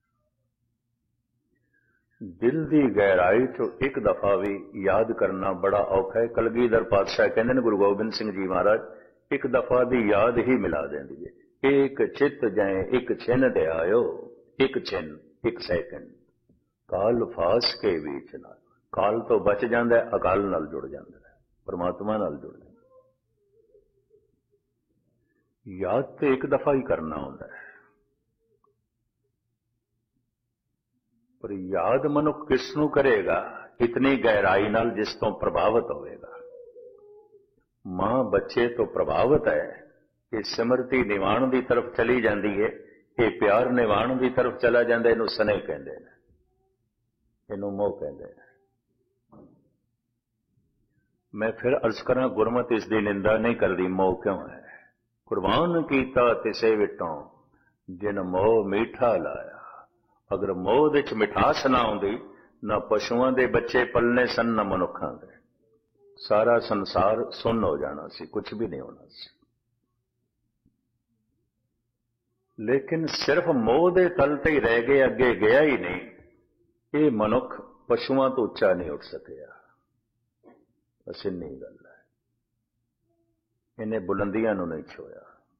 दिल की गहराई चो एक दफा भी याद करना बड़ा औखा है। कलगीधर पातशाह कहते हैं गुरु गोबिंद सिंह जी महाराज, एक दफा की याद ही मिला देंदी है। एक चित जाए एक छिन ते आयो, एक छिन एक सैकंड, काल फास के बीच नाल। काल तो बच जाता है, अकाल नाल जुड़ जाता है, परमात्मा नाल जुड़ जाता है। याद तो एक दफा ही करना होता है, पर याद मनुख किसनू करेगा? इतनी गहराई नाल जिस तो प्रभावित होएगा। मां बच्चे तो प्रभावित है कि सिमरती निवाण की तरफ चली जाती है, ये प्यार निवाण की तरफ चला जाता है। इनू स्नेह कहते हैं, इनू मोह कहते हैं। मैं फिर अर्ज करा, गुरमत इसकी निंदा नहीं करती। मोह क्यों है? कुर्बान कीता तिसे विटों जिन मोह मीठा लाया। अगर मोह विच मिठास ना आउंदी, ना पशुओं के बच्चे पलने सन, ना मनुखों के, सारा संसार सुन्न हो जाना सी, कुछ भी नहीं होना सी। लेकिन सिर्फ मोह के तल ते ही रह गए, अगे गया ही नहीं। ये मनुख पशुओं तो उच्चा नहीं उठ सकिया। बस इन्नी गल है, इन्हें बुलंदियां नूं नहीं छोया।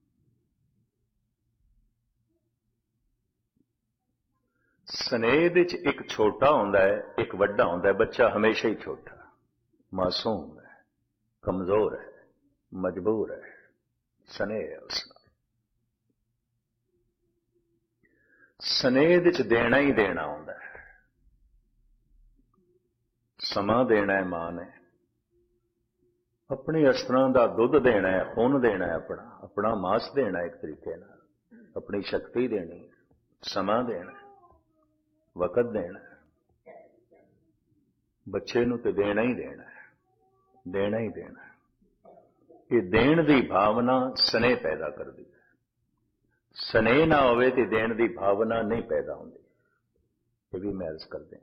स्नेह विच एक छोटा होंदा है, एक वड्डा होंदा है। बच्चा हमेशा ही छोटा, मासूम है, कमजोर है, मजबूर है। स्नेह है उस नाल। स्नेह विच देना ही देना होंदा है। समा देना है मां ने, अपनी अस्त्रां दा दुध देना है, खून देना है, अपना अपना मांस देना है, एक तरीके नाल अपनी शक्ति देनी है, समा देना है, वक़्त देना है। बच्चे नूं ते देना ही देना है, देना ही देना है। ये देण दी भावना स्नेह पैदा करदी है। स्नेह ना होवे ते देण दी भावना नहीं पैदा होंदी। ये भी मैं अर्ज कर दें।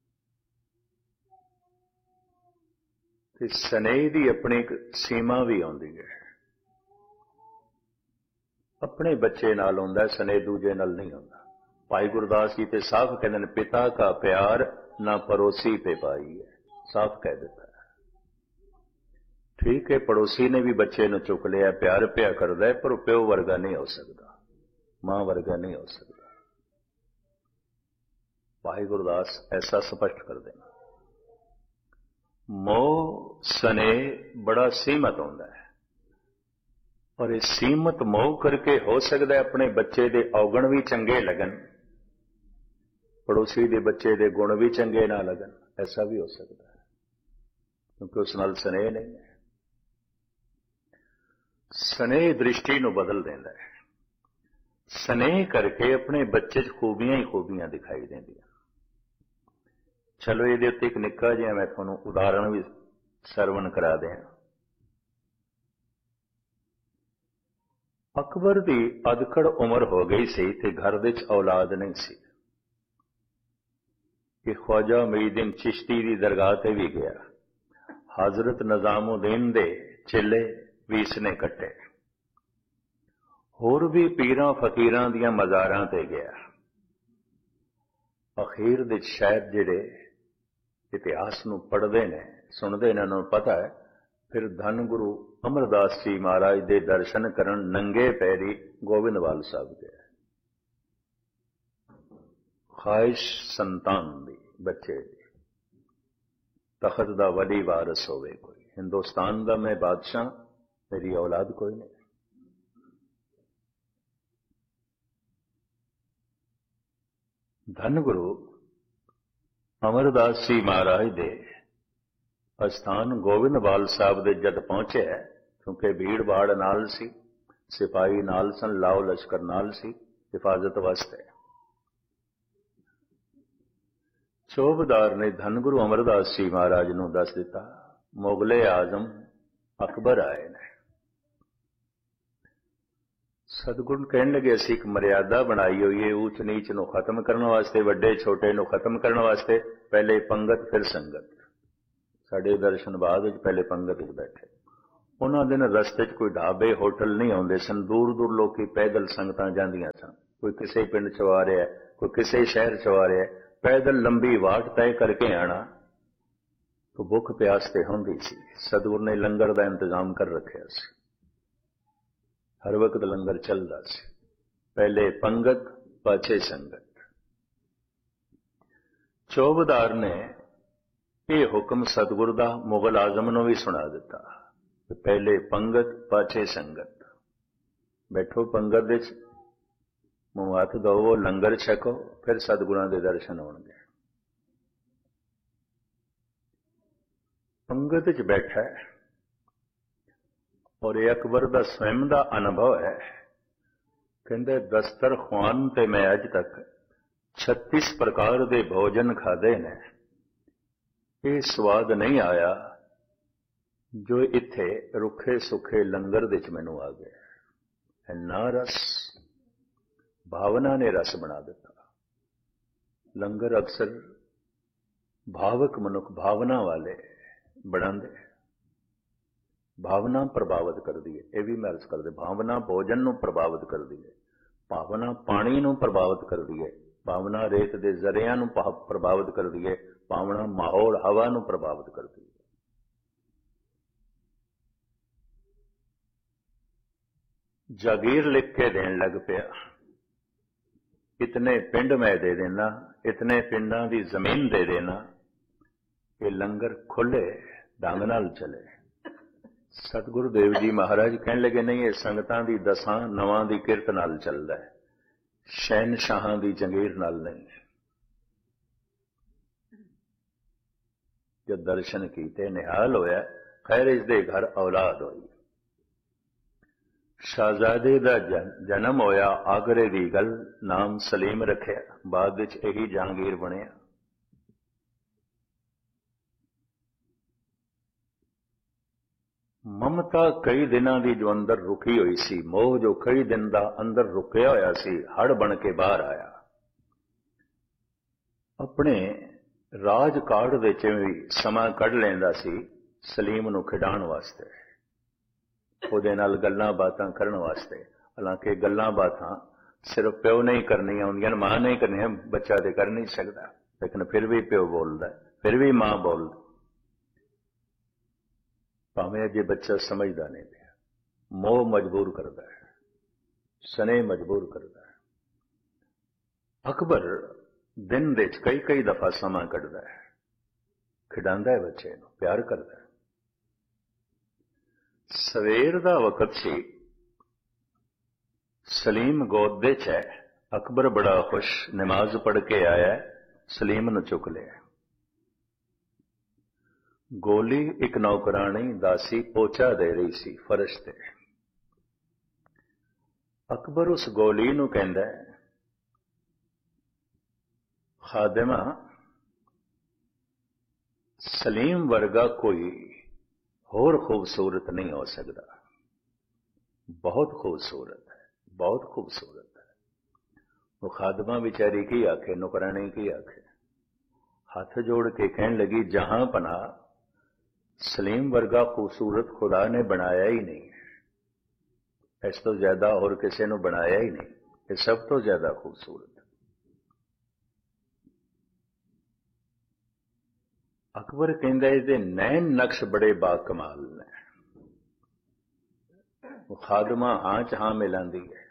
ते स्नेह दी अपनी एक सीमा भी आउंदी है। अपने बच्चे नाल होंदा, स्नेह दूजे नाल नहीं होंदा। भाई गुरदास जी ते साफ कहते हैं, पिता का प्यार ना पड़ोसी पे पाई है। साफ कह देता है। ठीक है, पड़ोसी ने भी बच्चे नूं चुक लिया, प्यार प्या करदा है, पर प्यो वर्गा नहीं हो सकता, मां वर्गा नहीं हो सकता। भाई गुरदास ऐसा स्पष्ट कर देना। मोह स्नेह बड़ा सीमित होंदा है, और इस सीमित मोह करके हो सकता है अपने बच्चे दे औगण भी चंगे लगन, पड़ोसी दे बच्चे दे गुण भी चंगे ना लगन। ऐसा भी हो सकता है, क्योंकि उस नाल स्नेह नहीं है। स्नेह दृष्टि नूं बदल देंदा है। स्नेह करके अपने बच्चे च खूबियां ही खूबियां दिखाई देंदियां। चलो ये उत्ते एक निक्का जिहा मैं तुहानूं उदाहरण भी सरवण करा दें। अकबर की अदकड़ उम्र हो गई सी ते घर विच औलाद नहीं सी। कि ख्वाजा मुईउद्दीन चिश्ती की दरगाह ते भी गया, हजरत निजामुद्दीन दे चेले भी इसने कट्टे, होर भी पीरां फकीरां दियां मज़ारां ते गया। अखीर दे शायद जिहड़े इतिहास नूं पढ़दे ने, सुणदे ने, उन्हां नूं पता है, फिर धन गुरु अमरदास जी महाराज दे दर्शन करन नंगे पैरी गोबिंदवाल साहब गए। ख्वाहिश संतान दी, बच्चे दी, तखत दा वली वारस होवे कोई, हिंदुस्तान दा मैं बादशाह, मेरी औलाद कोई नहीं। धन गुरु अमरदास जी महाराज दे अस्थान गोबिंदवाल साहब दे जद पहुंचे, क्योंकि भीड़ भाड़ नाल सी, सिपाही नाल सन, लाओ लश्कर नाल सी हिफाजत वास्ते। चौबदार ने धन गुरु अमरदास जी महाराज नूं दस दिता, मुगले आजम अकबर आए ने। सतगुरु कहने लगे, असीं एक मर्यादा बनाई हुई है ऊच नीच नूं खत्म करने वास्ते, वड्डे छोटे नूं खत्म करने वास्ते। पहले पंगत फिर संगत। साडे दर्शन बाद विच पहले पंगत विच बैठे, ਉਹਨਾਂ ਦਿਨ ਰਸਤੇ 'ਚ ਕੋਈ ਢਾਬੇ ਹੋਟਲ ਨਹੀਂ ਆਉਂਦੇ ਸਨ। ਦੂਰ ਦੂਰ ਲੋਕੀ ਪੈਦਲ ਸੰਗਤਾਂ ਜਾਂਦੀਆਂ ਸਨ। ਕੋਈ ਕਿਸੇ ਪਿੰਡ 'ਚ ਆ ਰਿਹਾ, ਕੋਈ ਕਿਸੇ ਸ਼ਹਿਰ 'ਚ ਆ ਰਿਹਾ, ਪੈਦਲ ਲੰਬੀ ਵਾਟ ਤੈਅ ਕਰਕੇ ਆਣਾ। ਤੋ ਭੁੱਖ ਪਿਆਸ ਤੇ ਹੁੰਦੀ ਸੀ। ਸਤਿਗੁਰ ਨੇ ਲੰਗਰ ਦਾ ਇੰਤਜ਼ਾਮ ਕਰ ਰੱਖਿਆ ਸੀ। ਹਰ ਵਕਤ ਲੰਗਰ ਚੱਲਦਾ ਸੀ। ਪਹਿਲੇ ਪੰਗਤ ਪਾਛੇ ਸੰਗਤ। ਚੌਬਦਾਰ ਨੇ ਇਹ ਹੁਕਮ ਸਤਿਗੁਰ ਦਾ ਮੁਗਲ ਆਜ਼ਮ ਨੂੰ ਵੀ ਸੁਣਾ ਦਿੱਤਾ। ਪਹਿਲੇ ਪੰਗਤ ਪਾਛੇ ਸੰਗਤ। ਬੈਠੋ ਪੰਗਤ ਵਿੱਚ, ਮੂੰਹ ਹੱਥ ਧੋਵੋ, ਲੰਗਰ ਛਕੋ, ਫਿਰ ਸਤਿਗੁਰਾਂ ਦੇ ਦਰਸ਼ਨ ਹੋਣਗੇ। ਪੰਗਤ ਵਿੱਚ ਬੈਠਾ ਹੈ ਔਰ ਇਹ ਅਕਬਰ ਦਾ ਸਵੈਮ ਦਾ ਅਨੁਭਵ ਹੈ। ਕਹਿੰਦੇ ਦਸਤਰਖਵਾਨ ਤੇ ਮੈਂ ਅੱਜ ਤੱਕ ਛੱਤੀਸ ਪ੍ਰਕਾਰ ਦੇ ਭੋਜਨ ਖਾਦੇ ਨੇ, ਇਹ ਸਵਾਦ ਨਹੀਂ ਆਇਆ ਜੋ ਇੱਥੇ ਰੁੱਖੇ ਸੁੱਖੇ ਲੰਗਰ ਦੇ ਵਿੱਚ ਮੈਨੂੰ ਆ ਗਿਆ। ਇੰਨਾ ਰਸ, ਭਾਵਨਾ ਨੇ ਰਸ ਬਣਾ ਦਿੱਤਾ। ਲੰਗਰ ਅਕਸਰ ਭਾਵਕ ਮਨੁੱਖ, ਭਾਵਨਾ ਵਾਲੇ ਬਣਾਉਂਦੇ। ਭਾਵਨਾ ਪ੍ਰਭਾਵਿਤ ਕਰਦੀ ਹੈ, ਇਹ ਵੀ ਮੈਂ ਅਰਜ਼ ਕਰਦੇ। ਭਾਵਨਾ ਭੋਜਨ ਨੂੰ ਪ੍ਰਭਾਵਿਤ ਕਰਦੀ ਹੈ, ਭਾਵਨਾ ਪਾਣੀ ਨੂੰ ਪ੍ਰਭਾਵਿਤ ਕਰਦੀ ਹੈ, ਭਾਵਨਾ ਰੇਤ ਦੇ ਜ਼ਰਿਆਂ ਨੂੰ ਪ੍ਰਭਾਵਿਤ ਕਰਦੀ ਹੈ, ਭਾਵਨਾ ਮਾਹੌਲ ਹਵਾ ਨੂੰ ਪ੍ਰਭਾਵਿਤ ਕਰਦੀ ਹੈ। ਜਾਗੀਰ ਲਿਖ ਕੇ ਦੇਣ ਲੱਗ ਪਿਆ। ਇਤਨੇ ਪਿੰਡ ਮੈਂ ਦੇ ਦੇਣਾ, ਇਤਨੇ ਪਿੰਡਾਂ ਦੀ ਜ਼ਮੀਨ ਦੇ ਦੇਣਾ, ਇਹ ਲੰਗਰ ਖੁੱਲੇ ਢੰਗ ਨਾਲ ਚਲੇ। ਸਤਿਗੁਰੂ ਦੇਵ ਜੀ ਮਹਾਰਾਜ ਕਹਿਣ ਲੱਗੇ, ਨਹੀਂ, ਇਹ ਸੰਗਤਾਂ ਦੀ ਦਸਾਂ ਨਵਾਂ ਦੀ ਕਿਰਤ ਨਾਲ ਚੱਲਦਾ ਹੈ, ਸ਼ਹਿਨਸ਼ਾਹਾਂ ਦੀ ਜੰਗੀਰ ਨਾਲ ਨਹੀਂ। ਜਦ ਦਰਸ਼ਨ ਕੀਤੇ, ਨਿਹਾਲ ਹੋਇਆ। ਖੈਰ ਇਸ ਦੇ ਘਰ ਔਲਾਦ ਹੋਈ। ਸ਼ਾਹਜ਼ਾਦੇ ਦਾ ਜਨਮ ਹੋਇਆ। ਆਗਰੇ ਦੀ ਗੱਲ, ਨਾਮ ਸਲੀਮ ਰੱਖਿਆ। ਬਾਅਦ ਵਿੱਚ ਇਹੀ ਜਹਾਂਗੀਰ ਬਣਿਆ। ਮਮਤਾ ਕਈ ਦਿਨਾਂ ਦੀ ਜੋ ਅੰਦਰ ਰੁਕੀ ਹੋਈ ਸੀ, ਮੋਹ ਜੋ ਕਈ ਦਿਨ ਦਾ ਅੰਦਰ ਰੁਕਿਆ ਹੋਇਆ ਸੀ, ਹੜ ਬਣ ਕੇ ਬਾਹਰ ਆਇਆ। ਆਪਣੇ ਰਾਜ ਕਾੜ ਦੇ ਵਿੱਚ ਵੀ ਸਮਾਂ ਕੱਢ ਲੈਂਦਾ ਸੀ ਸਲੀਮ ਨੂੰ ਖਿਡਾਉਣ ਵਾਸਤੇ, ਉਹਦੇ ਨਾਲ ਗੱਲਾਂ ਬਾਤਾਂ ਕਰਨ ਵਾਸਤੇ। ਹਾਲਾਂਕਿ ਗੱਲਾਂ ਬਾਤਾਂ ਸਿਰਫ ਪਿਓ ਨਹੀਂ ਕਰਨੀਆਂ ਹੁੰਦੀਆਂ, ਮਾਂ ਨਹੀਂ ਕਰਨੀਆਂ, ਬੱਚਾ ਤੇ ਕਰ ਨਹੀਂ ਸਕਦਾ, ਲੇਕਿਨ ਫਿਰ ਵੀ ਪਿਓ ਬੋਲਦਾ, ਫਿਰ ਵੀ ਮਾਂ ਬੋਲਦੀ। ਭਾਵੇਂ ਅਜੇ ਬੱਚਾ ਸਮਝਦਾ ਨਹੀਂ ਪਿਆ, ਮੋਹ ਮਜਬੂਰ ਕਰਦਾ ਹੈ, ਸਨੇਹ ਮਜਬੂਰ ਕਰਦਾ ਹੈ। ਅਕਬਰ ਦਿਨ ਦੇ ਵਿੱਚ ਕਈ ਕਈ ਦਫਾ ਸਮਾਂ ਕੱਢਦਾ ਹੈ, ਖਿਡਾਉਂਦਾ ਹੈ ਬੱਚੇ ਨੂੰ, ਪਿਆਰ ਕਰਦਾ ਹੈ। ਸਵੇਰ ਦਾ ਵਕਤ ਸੀ, ਸਲੀਮ ਗੋਦ ਦੇ ਚ ਹੈ। ਅਕਬਰ ਬੜਾ ਖੁਸ਼, ਨਮਾਜ਼ ਪੜ੍ਹ ਕੇ ਆਇਆ, ਸਲੀਮ ਨੂੰ ਚੁੱਕ ਲਿਆ। ਗੋਲੀ ਇੱਕ ਨੌਕਰਾਣੀ ਦਾਸੀ ਪੋਚਾ ਦੇ ਰਹੀ ਸੀ ਫਰਸ਼ ਤੇ। ਅਕਬਰ ਉਸ ਗੋਲੀ ਨੂੰ ਕਹਿੰਦਾ, ਖਾਦਮਾ, ਸਲੀਮ ਵਰਗਾ ਕੋਈ ਹੋਰ ਖੂਬਸੂਰਤ ਨਹੀਂ ਹੋ ਸਕਦਾ, ਬਹੁਤ ਖੂਬਸੂਰਤ ਹੈ, ਬਹੁਤ ਖੂਬਸੂਰਤ ਹੈ। ਉਹ ਖਾਦਮਾ ਵਿਚਾਰੀ ਕੀ ਆਖੇ, ਨੌਕਰਾਣੀ ਕੀ ਆਖੇ, ਹੱਥ ਜੋੜ ਕੇ ਕਹਿਣ ਲੱਗੀ, ਜਹਾਂ ਪਨਾਹ, ਸਲੀਮ ਵਰਗਾ ਖੂਬਸੂਰਤ ਖੁਦਾ ਨੇ ਬਣਾਇਆ ਹੀ ਨਹੀਂ, ਇਸ ਤੋਂ ਜ਼ਿਆਦਾ ਹੋਰ ਕਿਸੇ ਨੂੰ ਬਣਾਇਆ ਹੀ ਨਹੀਂ, ਇਹ ਸਭ ਤੋਂ ਜ਼ਿਆਦਾ ਖੂਬਸੂਰਤ। ਅਕਬਰ ਕਹਿੰਦਾ, ਇਹਦੇ ਨੈਣ ਨਕਸ਼ ਬੜੇ ਬਾਕਮਾਲ ਨੇ। ਉਹ ਖਾਦਮਾ ਹਾਂ ਚ ਹਾਂ ਮਿਲਾਂਦੀ ਹੈ।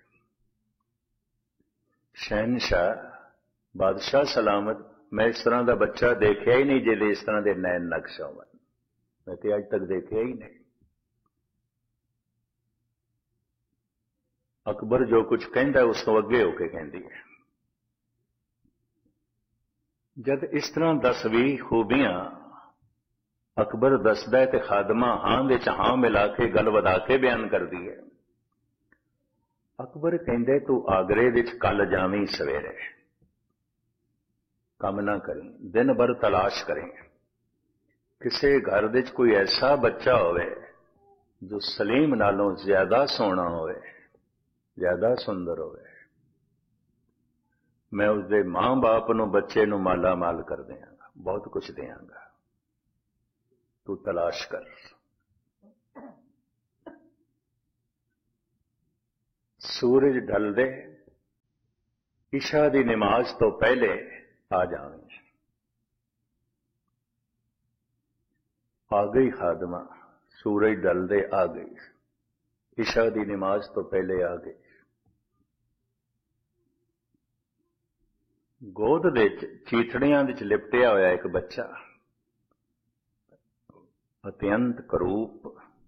ਸ਼ਹਿਨਸ਼ਾਹ, ਬਾਦਸ਼ਾਹ ਸਲਾਮਤ, ਮੈਂ ਇਸ ਤਰ੍ਹਾਂ ਦਾ ਬੱਚਾ ਦੇਖਿਆ ਹੀ ਨਹੀਂ ਜਿਹਦੇ ਇਸ ਤਰ੍ਹਾਂ ਦੇ ਨੈਣ ਨਕਸ਼ ਹੋਣ, ਮੈਂ ਤੇ ਅੱਜ ਤੱਕ ਦੇਖਿਆ ਹੀ ਨਹੀਂ। ਅਕਬਰ ਜੋ ਕੁਝ ਕਹਿੰਦਾ ਉਸ ਤੋਂ ਅੱਗੇ ਹੋ ਕੇ ਕਹਿੰਦੀ ਹੈ। ਜਦ ਇਸ ਤਰ੍ਹਾਂ ਦਸ ਵੀਹ ਖੂਬੀਆਂ ਅਕਬਰ ਦੱਸਦਾ ਹੈ ਤੇ ਖਾਦਮਾ ਹਾਂ ਦੇ ਚ ਹਾਂ ਮਿਲਾ ਕੇ ਗੱਲ ਵਧਾ ਕੇ ਬਿਆਨ ਕਰਦੀ ਹੈ। ਅਕਬਰ ਕਹਿੰਦੇ, ਤੂੰ ਆਗਰੇ ਵਿੱਚ ਕੱਲ ਜਾਵੀਂ ਸਵੇਰੇ, ਕੰਮ ਨਾ ਕਰੀਂ, ਦਿਨ ਭਰ ਤਲਾਸ਼ ਕਰੀਂ, ਕਿਸੇ ਘਰ ਵਿੱਚ ਕੋਈ ਐਸਾ ਬੱਚਾ ਹੋਵੇ ਜੋ ਸਲੀਮ ਨਾਲੋਂ ਜ਼ਿਆਦਾ ਸੋਹਣਾ ਹੋਵੇ, ਜ਼ਿਆਦਾ ਸੁੰਦਰ ਹੋਵੇ, ਮੈਂ ਉਸਦੇ ਮਾਂ ਬਾਪ ਨੂੰ, ਬੱਚੇ ਨੂੰ ਮਾਲਾ ਮਾਲ ਕਰ ਦਿਆਂਗਾ, ਬਹੁਤ ਕੁਝ ਦਿਆਂਗਾ, ਤੂੰ ਤਲਾਸ਼ ਕਰ। सूरज ढलदे इशा दी नमाज तो पहले आ जावे। आ गई खादमा, सूरज ढलदे आ गई, इशा दी नमाज तो पहले आ गई। गोद दे चीथड़ियां विच लिपटिया होया एक बच्चा, अत्यंत करूप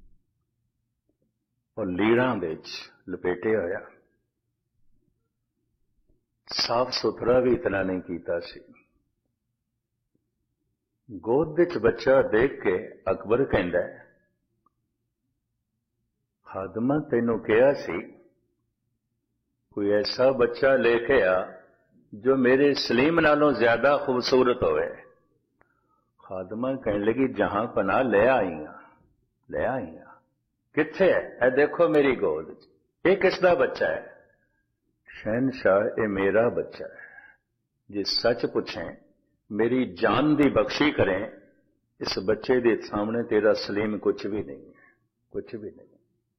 और लीड़ां विच लपेटे होया, साफ सुथरा भी इतना नहीं कीता सी। गोद विच बच्चा देख के अकबर कहंदा है, खादमा तैनूं कहा सी कोई ऐसा बच्चा लेके आ जो मेरे सलीम नालों ज्यादा खूबसूरत होवे। खादमा कहने लगी, जहां पना ले आई हां, ले आई हां। किथे है? ए देखो मेरी गोद, ये किसदा बच्चा है? शहनशाह, ये मेरा बच्चा है। जे सच पूछें, मेरी जान दी बख्शी करें, इस बच्चे के सामने तेरा सलीम कुछ भी नहीं है, कुछ भी नहीं।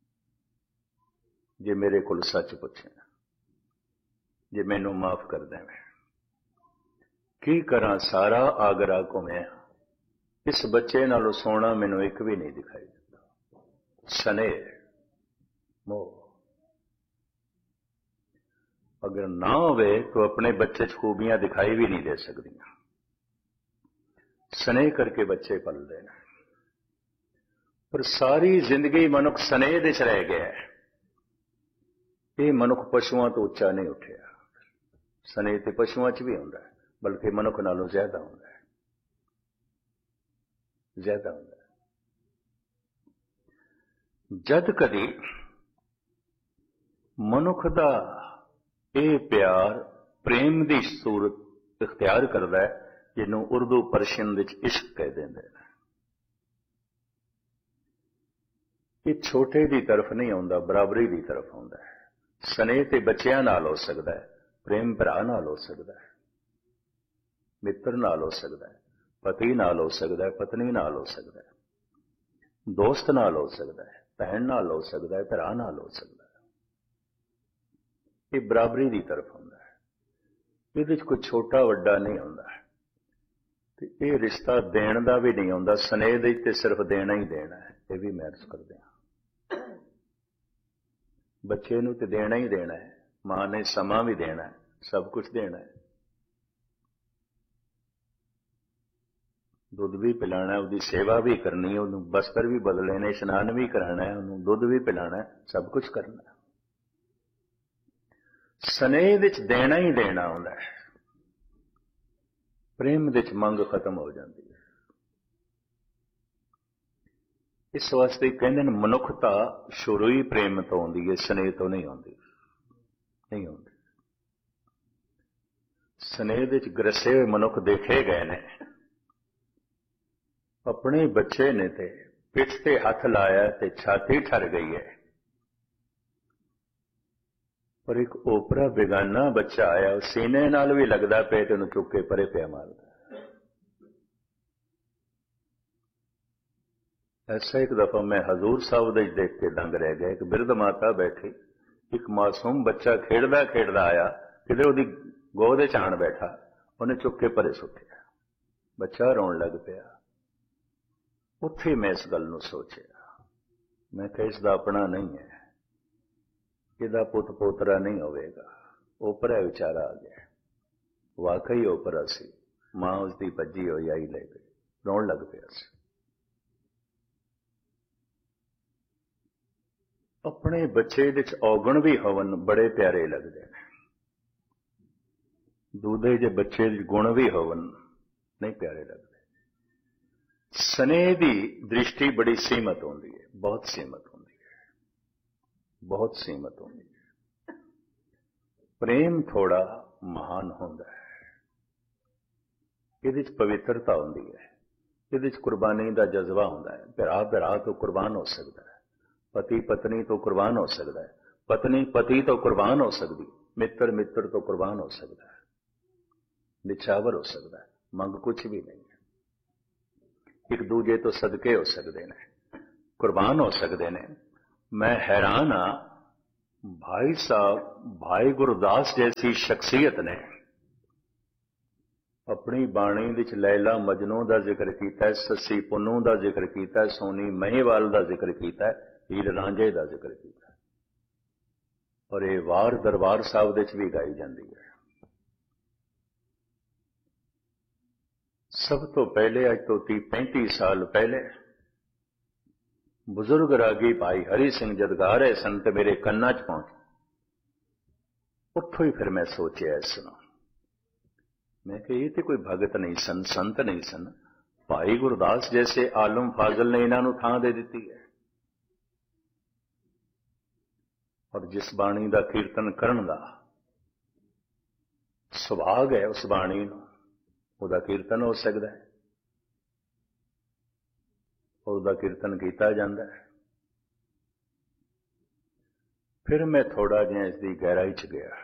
जे मेरे को सच पूछें, जे मैनू माफ कर देवे। की करा, सारा आगरा घूमिया, इस बच्चे नालों सोना मैनू एक भी नहीं दिखाई देता। स्नेह, मोह अगर ना होवे तो अपने बच्चे च खूबियां दिखाई भी नहीं दे सकती। स्नेह करके बच्चे पल देना, पर सारी जिंदगी मनुख स्नेह दे च रह गया है। ये मनुख पशुओं तो उच्चा नहीं उठिया। स्नेह ते पशुओं च भी हुंदा है, बल्कि मनुख नालों ज्यादा हुंदा है, ज्यादा हुंदा है। जद कदी मनुख दा ये प्यार प्रेम दी सूरत इख्तियार करदा है, जिन्हों उर्दू परशियन विच इश्क कह देंदे ने। ये छोटे दी तरफ नहीं आउंदा, बराबरी दी तरफ आउंदा है। स्नेह ते बच्चियां नाल हो सकदा है, प्रेम भरा नाल हो सकदा है, मित्र नाल हो सकदा है, पति नाल हो सकदा है, पत्नी नाल हो सकदा है, दोस्त नाल हो सकदा है, भैन नाल हो सकदा है, भरा नाल हो सकदा है। ये बराबरी की तरफ होंदा है। ये कोई छोटा वड्डा नहीं होंदा है। ये रिश्ता देण दा भी नहीं होंदा। स्नेह दे ते सिर्फ देना ही देना है। ये भी मैं अर्ज करदे हां, बच्चे नूं ते देना ही देना है। मां ने समा भी देना है, सब कुछ देना है। दुध भी पिलाना है, उसकी सेवा भी करनी है, उन्होंने बस्तर भी बदले ने, इशनान भी कराना है, उन्होंने दुध भी पिलाना है, सब कुछ करना है। स्नेह विच देना ही देना होंदा है, प्रेम विच मंग खत्म हो जाती है। इस वास्ते कहते हैं मनुखता शुरू ही प्रेम तो आती है, स्नेह तो नहीं आती, नहीं आती। स्नेह विच ग्रसे हुए मनुख देखे गए ने। अपने बच्चे ने ते पिठ ते हथ लाया ते छाती ठर गई है, पर एक ओपरा बेगाना बच्चा आया, सीने नाल भी लगदा पे ते उन्हें चुक के परे पिया मारदा। ऐसा एक दफा मैं हजूर साहब दे देख के दंग रह गया। एक बिरध माता बैठी, एक मासूम बच्चा खेड़दा खेड़दा आया, किधर उहदी गोद च आण बैठा, उन्हें चुक के परे सुट्टिया। बच्चा रोन लग पिया। उत्थे मैं इस गल नूं सोचिया, मैं कहा इसदा अपना नहीं है, इहदा पुत पोतरा नहीं होवेगा। ओपरा विचारा आ गया, वाकई ओपरा सी। मां उसकी भजी होई आई ले गई, रोन लग पिया सी। अपने बच्चे विच औगण भी होवन बड़े प्यारे लगदे ने, दूधे जे बच्चे विच गुण भी होवन नहीं प्यारे लगदे। स्नेह की दृष्टि बड़ी सीमित होती है, बहुत सीमित होती है, बहुत सीमित होती है। प्रेम थोड़ा महान होता है, ये पवित्रता होती है, ये कुर्बानी का जज्बा होता है। भरा भरा तो कुर्बान हो सकता है, पति पत्नी तो कुर्बान हो सकता है, पत्नी पति तो कुर्बान हो सकती, मित्र मित्र तो कुर्बान हो सकता है, निछावर हो सकता है, मंग कुछ भी नहीं है। एक दूजे तो सदके हो सकते हैं, कुर्बान हो सकते हैं। मैं हैरान हाँ भाई साहब भाई गुरदास जैसी शख्सियत ने अपनी बाणी विच लैला मजनू का जिक्र किया, ससी पुन्नू का जिक्र किया, सोनी महीवाल का जिक्र किया, हीर रांझे का जिक्र किया, और ये वार दरबार साहब विच भी गाई जाती है। सब तो पहले अज तो तीह पैंती साल पहले बुजुर्ग रागी भाई हरि सिंह जद गा रहे सन ते मेरे कन्ना च पहुंच, उत्थों ही फिर मैं सोचा सुना, मैं कि ये तो कोई भगत नहीं सन, संत नहीं सन, भाई गुरदास जैसे आलम फाजल ने इन्हों थां दे दी है। और जिस बाणी का कीर्तन करन दा सुभाग है, उस बाणी नूं ਉਹਦਾ कीर्तन हो सकता है, ਉਹਦਾ कीर्तन किया जाता है। फिर मैं थोड़ा जिहा इसकी गहराई च गया।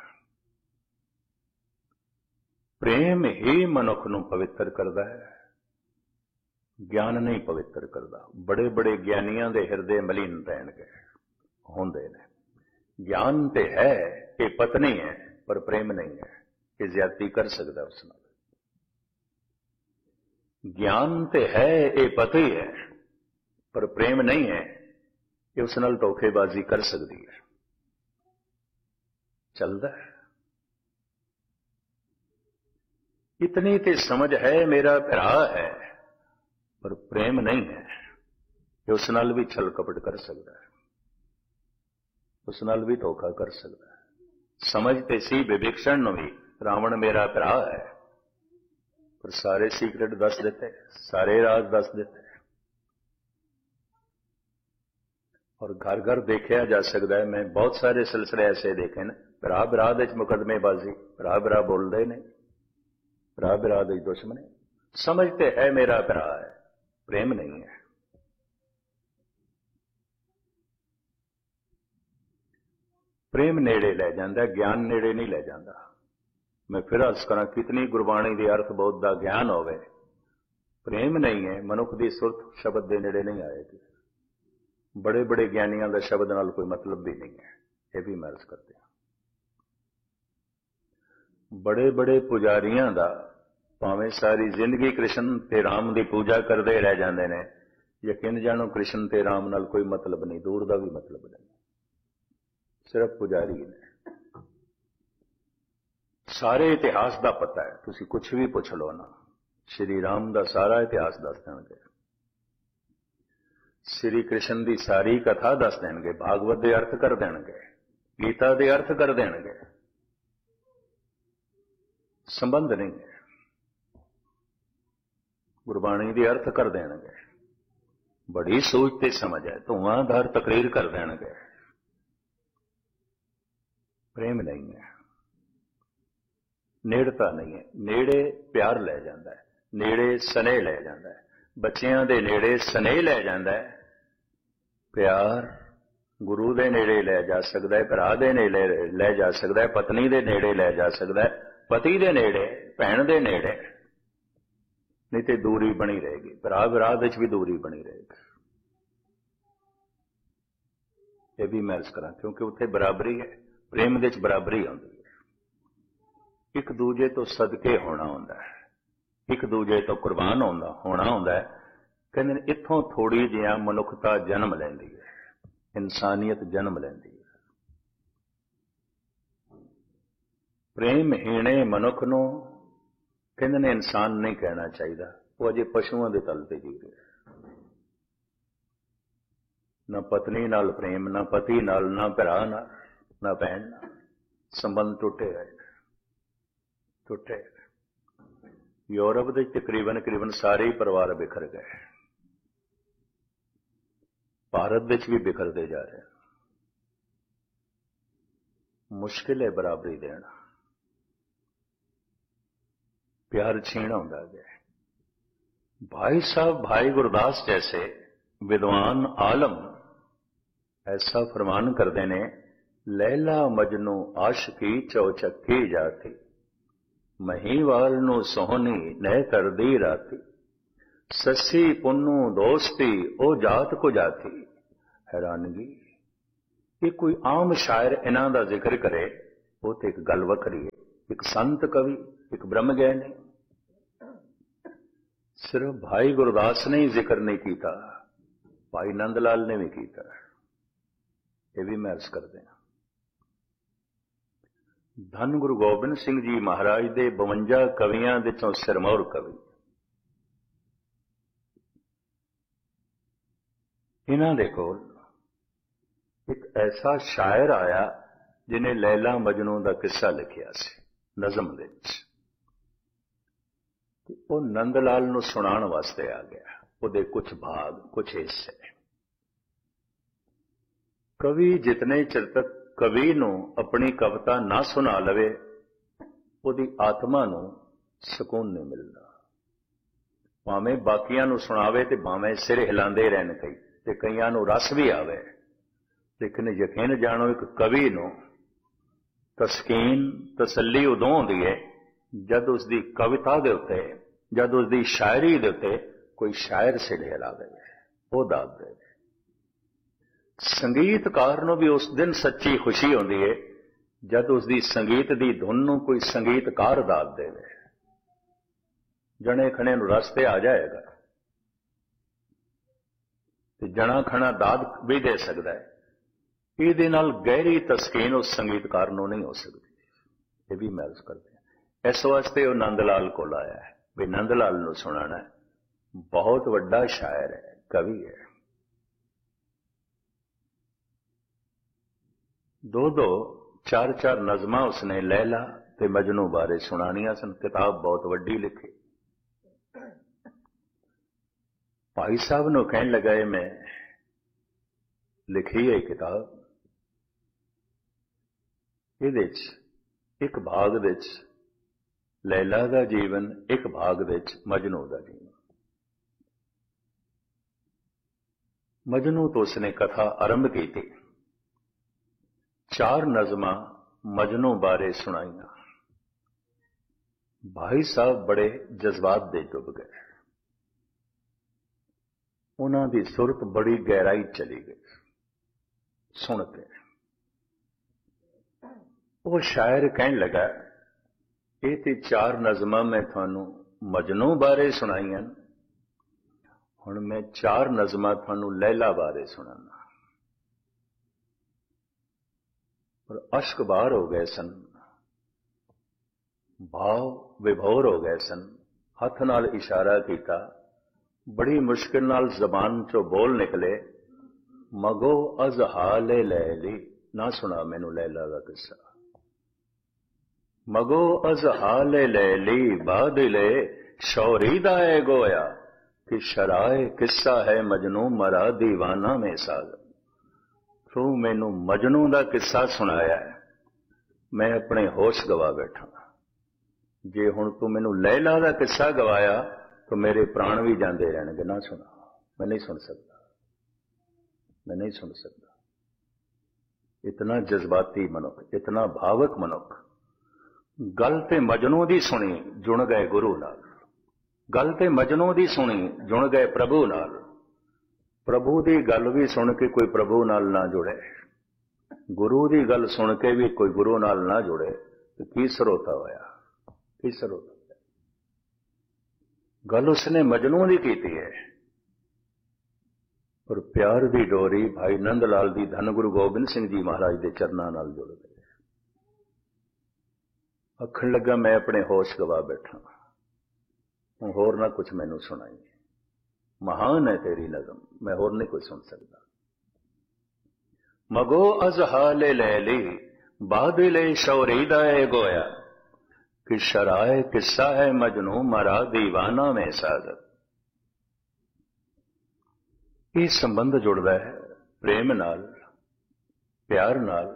प्रेम ही मनुख नूं पवित्र करता है, ज्ञान नहीं पवित्र करता। बड़े बड़े ज्ञानियों के हिरदे मलीन रहणगे होंदे ने। ज्ञान ते है कि पत्नी है, पर प्रेम नहीं है कि ज्यादती कर सकता उस नाल। ज्ञान ते है ये पति है, पर प्रेम नहीं है कि उस नाल धोखेबाजी कर सकती है। चलता है। इतनी ते समझ है मेरा भरा है, पर प्रेम नहीं है कि उस नाल भी छल कपट कर सकता है, उस नाल भी धोखा कर सकता है। समझते सी विभीषण नूं भी रावण मेरा भरा है, पर सारे सीक्रेट दस देते, सारे राज दस देते। और घर घर देखा जा सकता है। मैं बहुत सारे सिलसिले ऐसे देखे ने, भरा भरा दे मुकदमेबाजी, भरा भरा बोलते नहीं, भरा भरा दे दुश्मनी। समझते है मेरा भरा है, प्रेम नहीं है। प्रेम नेड़े ले जाता, ज्ञान नेड़े नहीं ले जाता। मैं फिर अर्ज करा, कितनी गुरबाणी के अर्थ बोध का ज्ञान होवे, प्रेम नहीं है, मनुख की सुरत शब्द के नेड़े नहीं आएगी। बड़े बड़े ज्ञानियों का शब्द नाल कोई मतलब भी नहीं है, यह भी मैं अर्ज करते हैं। बड़े बड़े पुजारियों का भावें सारी जिंदगी कृष्ण ते राम की पूजा करते रह जाते हैं, यकीन जानो कृष्ण ते राम नाल कोई मतलब नहीं, दूर का भी मतलब नहीं, सिर्फ पुजारी ने। सारे इतिहास का पता है, तुसी कुछ भी पूछ लो ना, श्री राम का सारा इतिहास दस देंगे, श्री कृष्ण की सारी कथा दस देंगे, भागवत के अर्थ कर देंगे, गीता के अर्थ कर देंगे। संबंध नहीं है। गुरबाणी के अर्थ कर देंगे, बड़ी सोचते समझ है, धुआंधार तकरीर कर देंगे। प्रेम नहीं है, नेड़ता नहीं है। नेड़े प्यार ले जाता है, नेड़े स्नेह ले जाता है। बच्चियां दे नेड़े स्नेह ले जाता है, प्यार गुरु दे नेड़े ले जा सकता है, भरा दे नेड़े ले जा सकता है, पत्नी दे नेड़े ले जा सकता है, पति दे नेड़े, भैन दे नेड़े। नहीं तो दूरी बनी रहेगी, भरा भरा विच भी दूरी बनी रहेगी। यह भी मैं अर्ज करा, क्योंकि उत्थे बराबरी है, प्रेम दे च बराबरी आउंदी है। एक दूजे तो सदके होना होंदा है, एक दूजे तो कुर्बान होना होना होंदा है। कहते इत्थों थोड़ी जिहा मनुखता जन्म लैंदी है, इंसानियत जन्म लैंदी है। प्रेम हीणे मनुख नूं कहते ने इंसान नहीं कहना चाहिए, वो अजे पशुओं के तल ते जी रहा। ना पत्नी नाल प्रेम, ना पति नाल, ना भरा नाल, ना भैन नाल, संबंध टुटे गए, टुटे। यूरोप के तकरीबन तकरीबन सारे ही परिवार बिखर गए, भारत विच भी बिखरते जा रहे। मुश्किल है बराबरी देना, प्यार छीना होंदा गया। भाई साहब भाई गुरदास जैसे विद्वान आलम ऐसा फरमान करते ने, लैला मजनू आशिकी चौचक्की जाती, महीवाल नू सोहनी नह कर दी राती, ससी पुन्नू दोस्ती ओ जात को जाती। हैरानगी, ये कोई आम शायर इन्हां दा जिक्र करे वो तो एक गल वखरी है। एक संत कवि, एक ब्रह्म ज्ञानी। सिर्फ भाई गुरदास ने ही जिक्र नहीं किया, भाई नंद लाल ने भी किया। ये भी मैं अर्ज करते हैं। धन गुरु गोबिंद सिंह जी महाराज दे बवंजा कवियां दे चों सिरमौर कवि। इन्हां दे कोल एक ऐसा शायर आया जिन्हें लैला मजनू का किस्सा लिखिया सी नज़म दे विच। वो नंद लाल नूं सुनाण वास्ते आ गया। उहदे कुछ भाग, कुछ हिस्से। कवि जितने चिर तक कवि नूं अपनी कविता ना सुना लवे उहदी आत्मा नूं सुकून नहीं मिलदा। भावें बाकियां नूं सुणावे ते भावें सिर हिलांदे रहन कई ते कईयां नूं रस भी आवे, लेकिन यकीन जानो एक कवि नूं तस्कीन तसल्ली उदों होंदी है जद उसकी कविता दे उत्ते, जद उसकी शायरी दे उत्ते कोई शायर सिर हिला दे, वो दाद दे। संगीतकार नूं भी उस दिन सच्ची खुशी होंदी है जद उसकी संगीत की धुन नूं कोई संगीतकार दाद दे। जने खने नूं रस्ते आ जाएगा ते जना खना दाद भी दे सकता है। ਇਹਦੇ ਨਾਲ गहरी तस्कीन उस संगीतकार ਨੂੰ नहीं हो सकती। ये भी मैं अर्ज करते हैं। इस वास्ते वो नंद लाल को आया है भी नंद लाल ਨੂੰ सुनाना है। बहुत वड्डा शायर है, कवि है। दो दो चार चार नज़मां उसने लैला ते मजनू बारे सुनानियां सन। किताब बहुत वड्डी लिखी। भाई साहब ਨੂੰ कहन लगा मैं लिखी है किताब। ਇਹਦੇ ਚ ਇੱਕ ਭਾਗ ਵਿੱਚ लैला ਦਾ ਜੀਵਨ, ਇੱਕ ਭਾਗ ਵਿੱਚ ਮਜਨੂ ਦਾ ਜੀਵਨ। मजनू तो उसने कथा आरंभ की थी। चार नज़मां मजनू बारे सुनाइया। भाई साहब बड़े जज्बात दे डुब गए। उन्हां दी सुरत बड़ी गहराई चली गई सुन के। वो शायर कहन लगा ये ते चार नज़मां मैं थानू मजनू बारे सुनाइयां, हुण मैं चार नज़मां थानू लैला बारे सुनाना। और अश्क बाहर हो गए सन, भाव विभोर हो गए सन। हथ नाल इशारा किया, बड़ी मुश्किल नाल जबान चो बोल निकले, मगो अज हाले लैली। ना सुना मैनू लैला का किस्सा। मगो अज हाले लैली बादले शौरी दाए गोया कि शराए किस्सा है मजनू मरा दीवाना में साग। तू मैनू मजनू का किस्सा सुनाया है, मैं अपने होश गवा बैठा। जे हुण तू मैनू लैला का किस्सा गवाया तो मेरे प्राण भी जाते रहणगे। ना सुना, मैं नहीं सुन सकता, मैं नहीं सुन सकता। इतना जज्बाती मनुख, इतना भावक मनुख। गल ते मजनू दी सुनी जुड़ गए गुरु नाल। गल ते मजनू दी सुनी जुड़ गए प्रभु नाल। प्रभु दी गल भी सुन के कोई प्रभु नाल ना जुड़े, गुरु दी गल सुन के भी कोई गुरु नाल ना जुड़े तो की सरोता होया, की सरोता होया। गल उसने मजनू दी कीती है। और प्यार दी डोरी भाई नंद लाल दी धन गुरु गोबिंद सिंह जी महाराज दे चरनां नाल जुड़ गई। आखण लगा मैं अपने होश गवा बैठा, हूं होर ना कुछ मैनू सुनाई। महान है तेरी नज़म, मैं होर नहीं कुछ सुन सकता। मगो अज हाले लैली बादले शौरी दाए गोया कि शराए किस्सा है मजनू मरा दीवाना में सागर। ये संबंध जुड़ता है प्रेम नाल, प्यार नाल।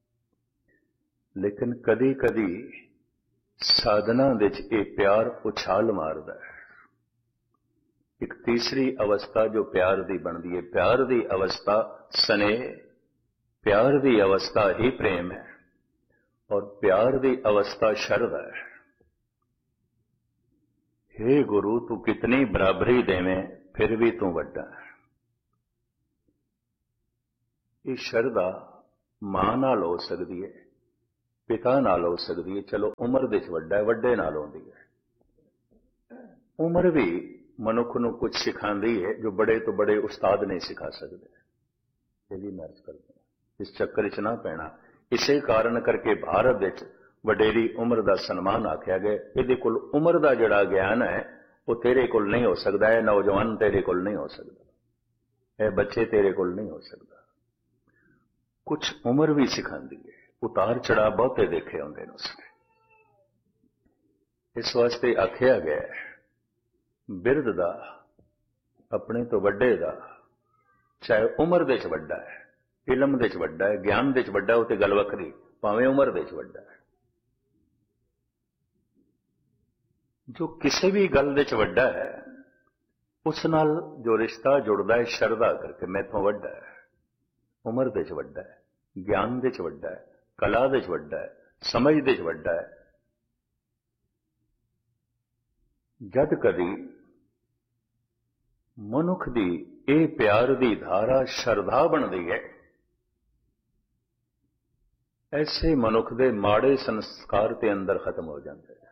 लेकिन कदी कदी साधना विच ये प्यार उछाल मारदा है। एक तीसरी अवस्था जो प्यार दी बनदी है, प्यार दी अवस्था स्नेह, प्यार दी अवस्था ही प्रेम है और प्यार दी अवस्था शरधा है। हे गुरु तू कितनी बराबरी देवें फिर भी तू वड्डा है। ये शरधा मां नाल हो सकती है, पिता नाल हो सकती है, चलो उम्र दे वड्डा है, वड्डे नाल होंदी है। उम्र भी मनुख नूं कुछ सिखाती है जो बड़े तो बड़े उस्ताद नहीं सिखा सकते। ये भी मैं अर्ज करदा, इस चक्कर च ना पैना। इसे कारण करके भारत विच वडेरी उम्र का सन्मान आख्या गया। इहदे कोल उम्र का जिहड़ा ज्ञान है वो तेरे कोल नहीं हो सकता है, नौजवान तेरे कोल नहीं हो सकता है, बच्चे तेरे कोल नहीं हो सकता। कुछ उम्र भी सिखाती है, उतार चढ़ा बहुते देखे होंगे ने उसने। इस वास्ते आख्या गया है बिरध दा, अपने तो वड्डे दा, चाहे उम्र दे च वड्डा है, इलम दे च वड्डा है, ज्ञान दे च वड्डा है, वो तो गल वखरी, भावें उम्र दे च वड्डा है। जो किसी भी गल दे च वड्डा है उस नाल जो रिश्ता जुड़ता है शरदा करके, मैथों वड्डा है, उम्र दे च वड्डा है, ज्ञान दे च वड्डा है, कला दे च वड्डा है, समझ दे च वड्डा है। जद कदी मनुख दी ए प्यार दी धारा शरधा बनती है, ऐसे मनुख दे माड़े संस्कार ते अंदर खत्म हो जाते हैं।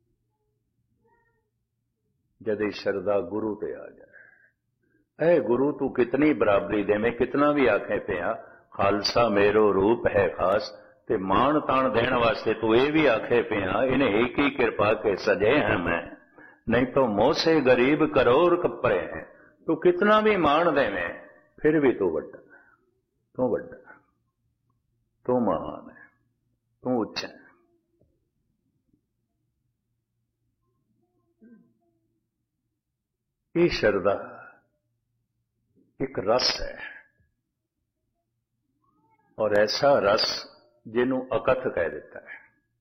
जद शरदा गुरु ते आ जाए, ऐ गुरु तू कितनी बराबरी दे, मैं कितना भी आखे पिया खालसा मेरो रूप है खास, ते मान तान देने वास्ते तू ये भी आखे पिया इन्हें एक ही कृपा के सजे हैं मैं, नहीं तो मोह से गरीब करोड़ कपरे हैं। तू कितना भी मान देवे फिर भी तू वड्डा, तू वड्डा, तू महान है, तू उच्च है। ये शरदा एक रस है, और ऐसा रस जिन्हों अकथ कह देता है।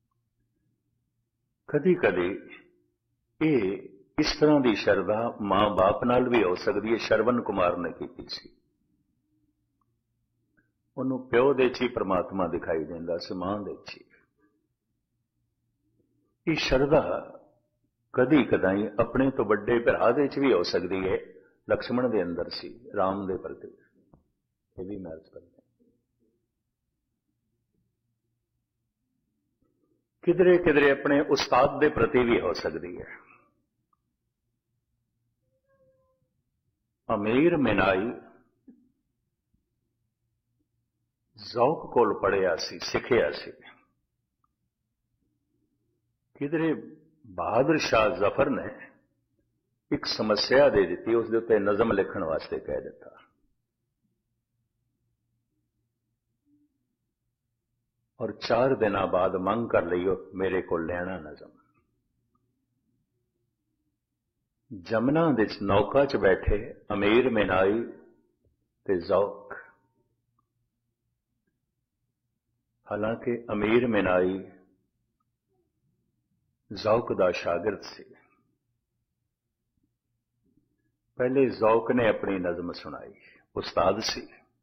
कदी कदी ये इस तरह की शरदा मां बाप नाल भी हो सकती है। श्रवण कुमार ने की सी, उन्होंने प्यो दे ची परमात्मा दिखाई देंदा सी, मां दे ची। ये शरदा कदी कदाई अपने तो बड़े भरा दे च भी हो सकती है। लक्ष्मण दे अंदर सी, राम दे प्रति, ये भी मैं अर्ज करता। किधरे किधरे अपने उस्ताद दे प्रति भी हो सकती है। अमीर मिनाई जौक कोल पढ़िया सी, सिखिया सी। किधरे बहादुर शाह जफर ने एक समस्या दे दी, उस दे उत्ते नज़म लिखण वास्ते कह दिता। और चार दिन बाद मंग कर लियो मेरे को लेना नज़म। जमुना दे नौका च बैठे अमीर मिनाई ते जौक। हालांकि अमीर मिनाई जौक दा शागिर्द सी। पहले जौक ने अपनी नज़म सुनाई, उस्ताद सी,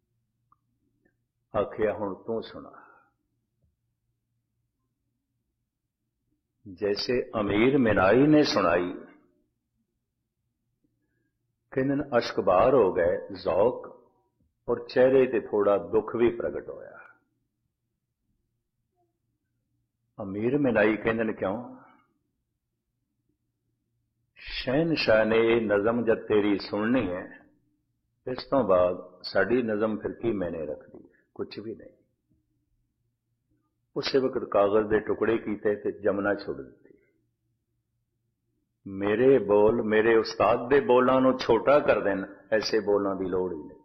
आखिया हुण तू सुना। जैसे अमीर मिनाई ने सुनाई, किन अश्कबार हो गए जौक, और चेहरे ते थोड़ा दुख भी प्रगट होया। अमीर मिनाई कहंदन क्यों? शहनशाह ने यह नज़म जब तेरी सुननी है, इस तो बाद साड़ी नज़म फिर की मैंने रख दी, कुछ भी नहीं। उस वक्त कागज के टुकड़े किए थे, जमुना छोड़ दी। मेरे बोल मेरे उस्ताद के बोलों को छोटा कर देन, ऐसे बोलों की लोड़ ही नहीं।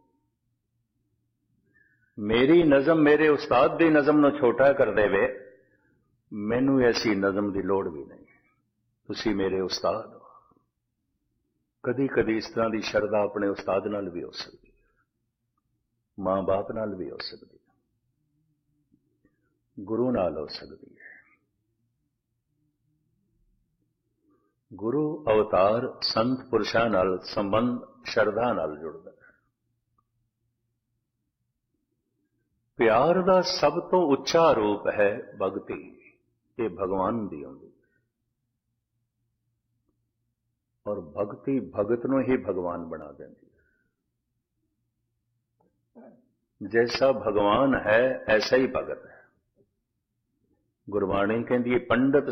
मेरी नज़म मेरे उस्ताद की नज़म को छोटा कर देवे, मैनू ऐसी नज़म की लोड़ भी नहीं। तुसी मेरे उस्ताद हो। कदी कदी इस तरह की शरदा अपने उस्ताद नाल भी हो सकती है, मां बाप नाल भी हो सकती है, गुरु नाल हो सकती है। गुरु अवतार संत पुरुषां नाल संबंध शरदा नाल जुड़दा है। प्यार का सब तो उच्चा रूप है भगती, ये भगवान दी होंदी, और भक्ति भगत नूं ही भगवान बना देंदी है। जैसा भगवान है ऐसा ही भगत है। गुरबाणी कहती है पंडित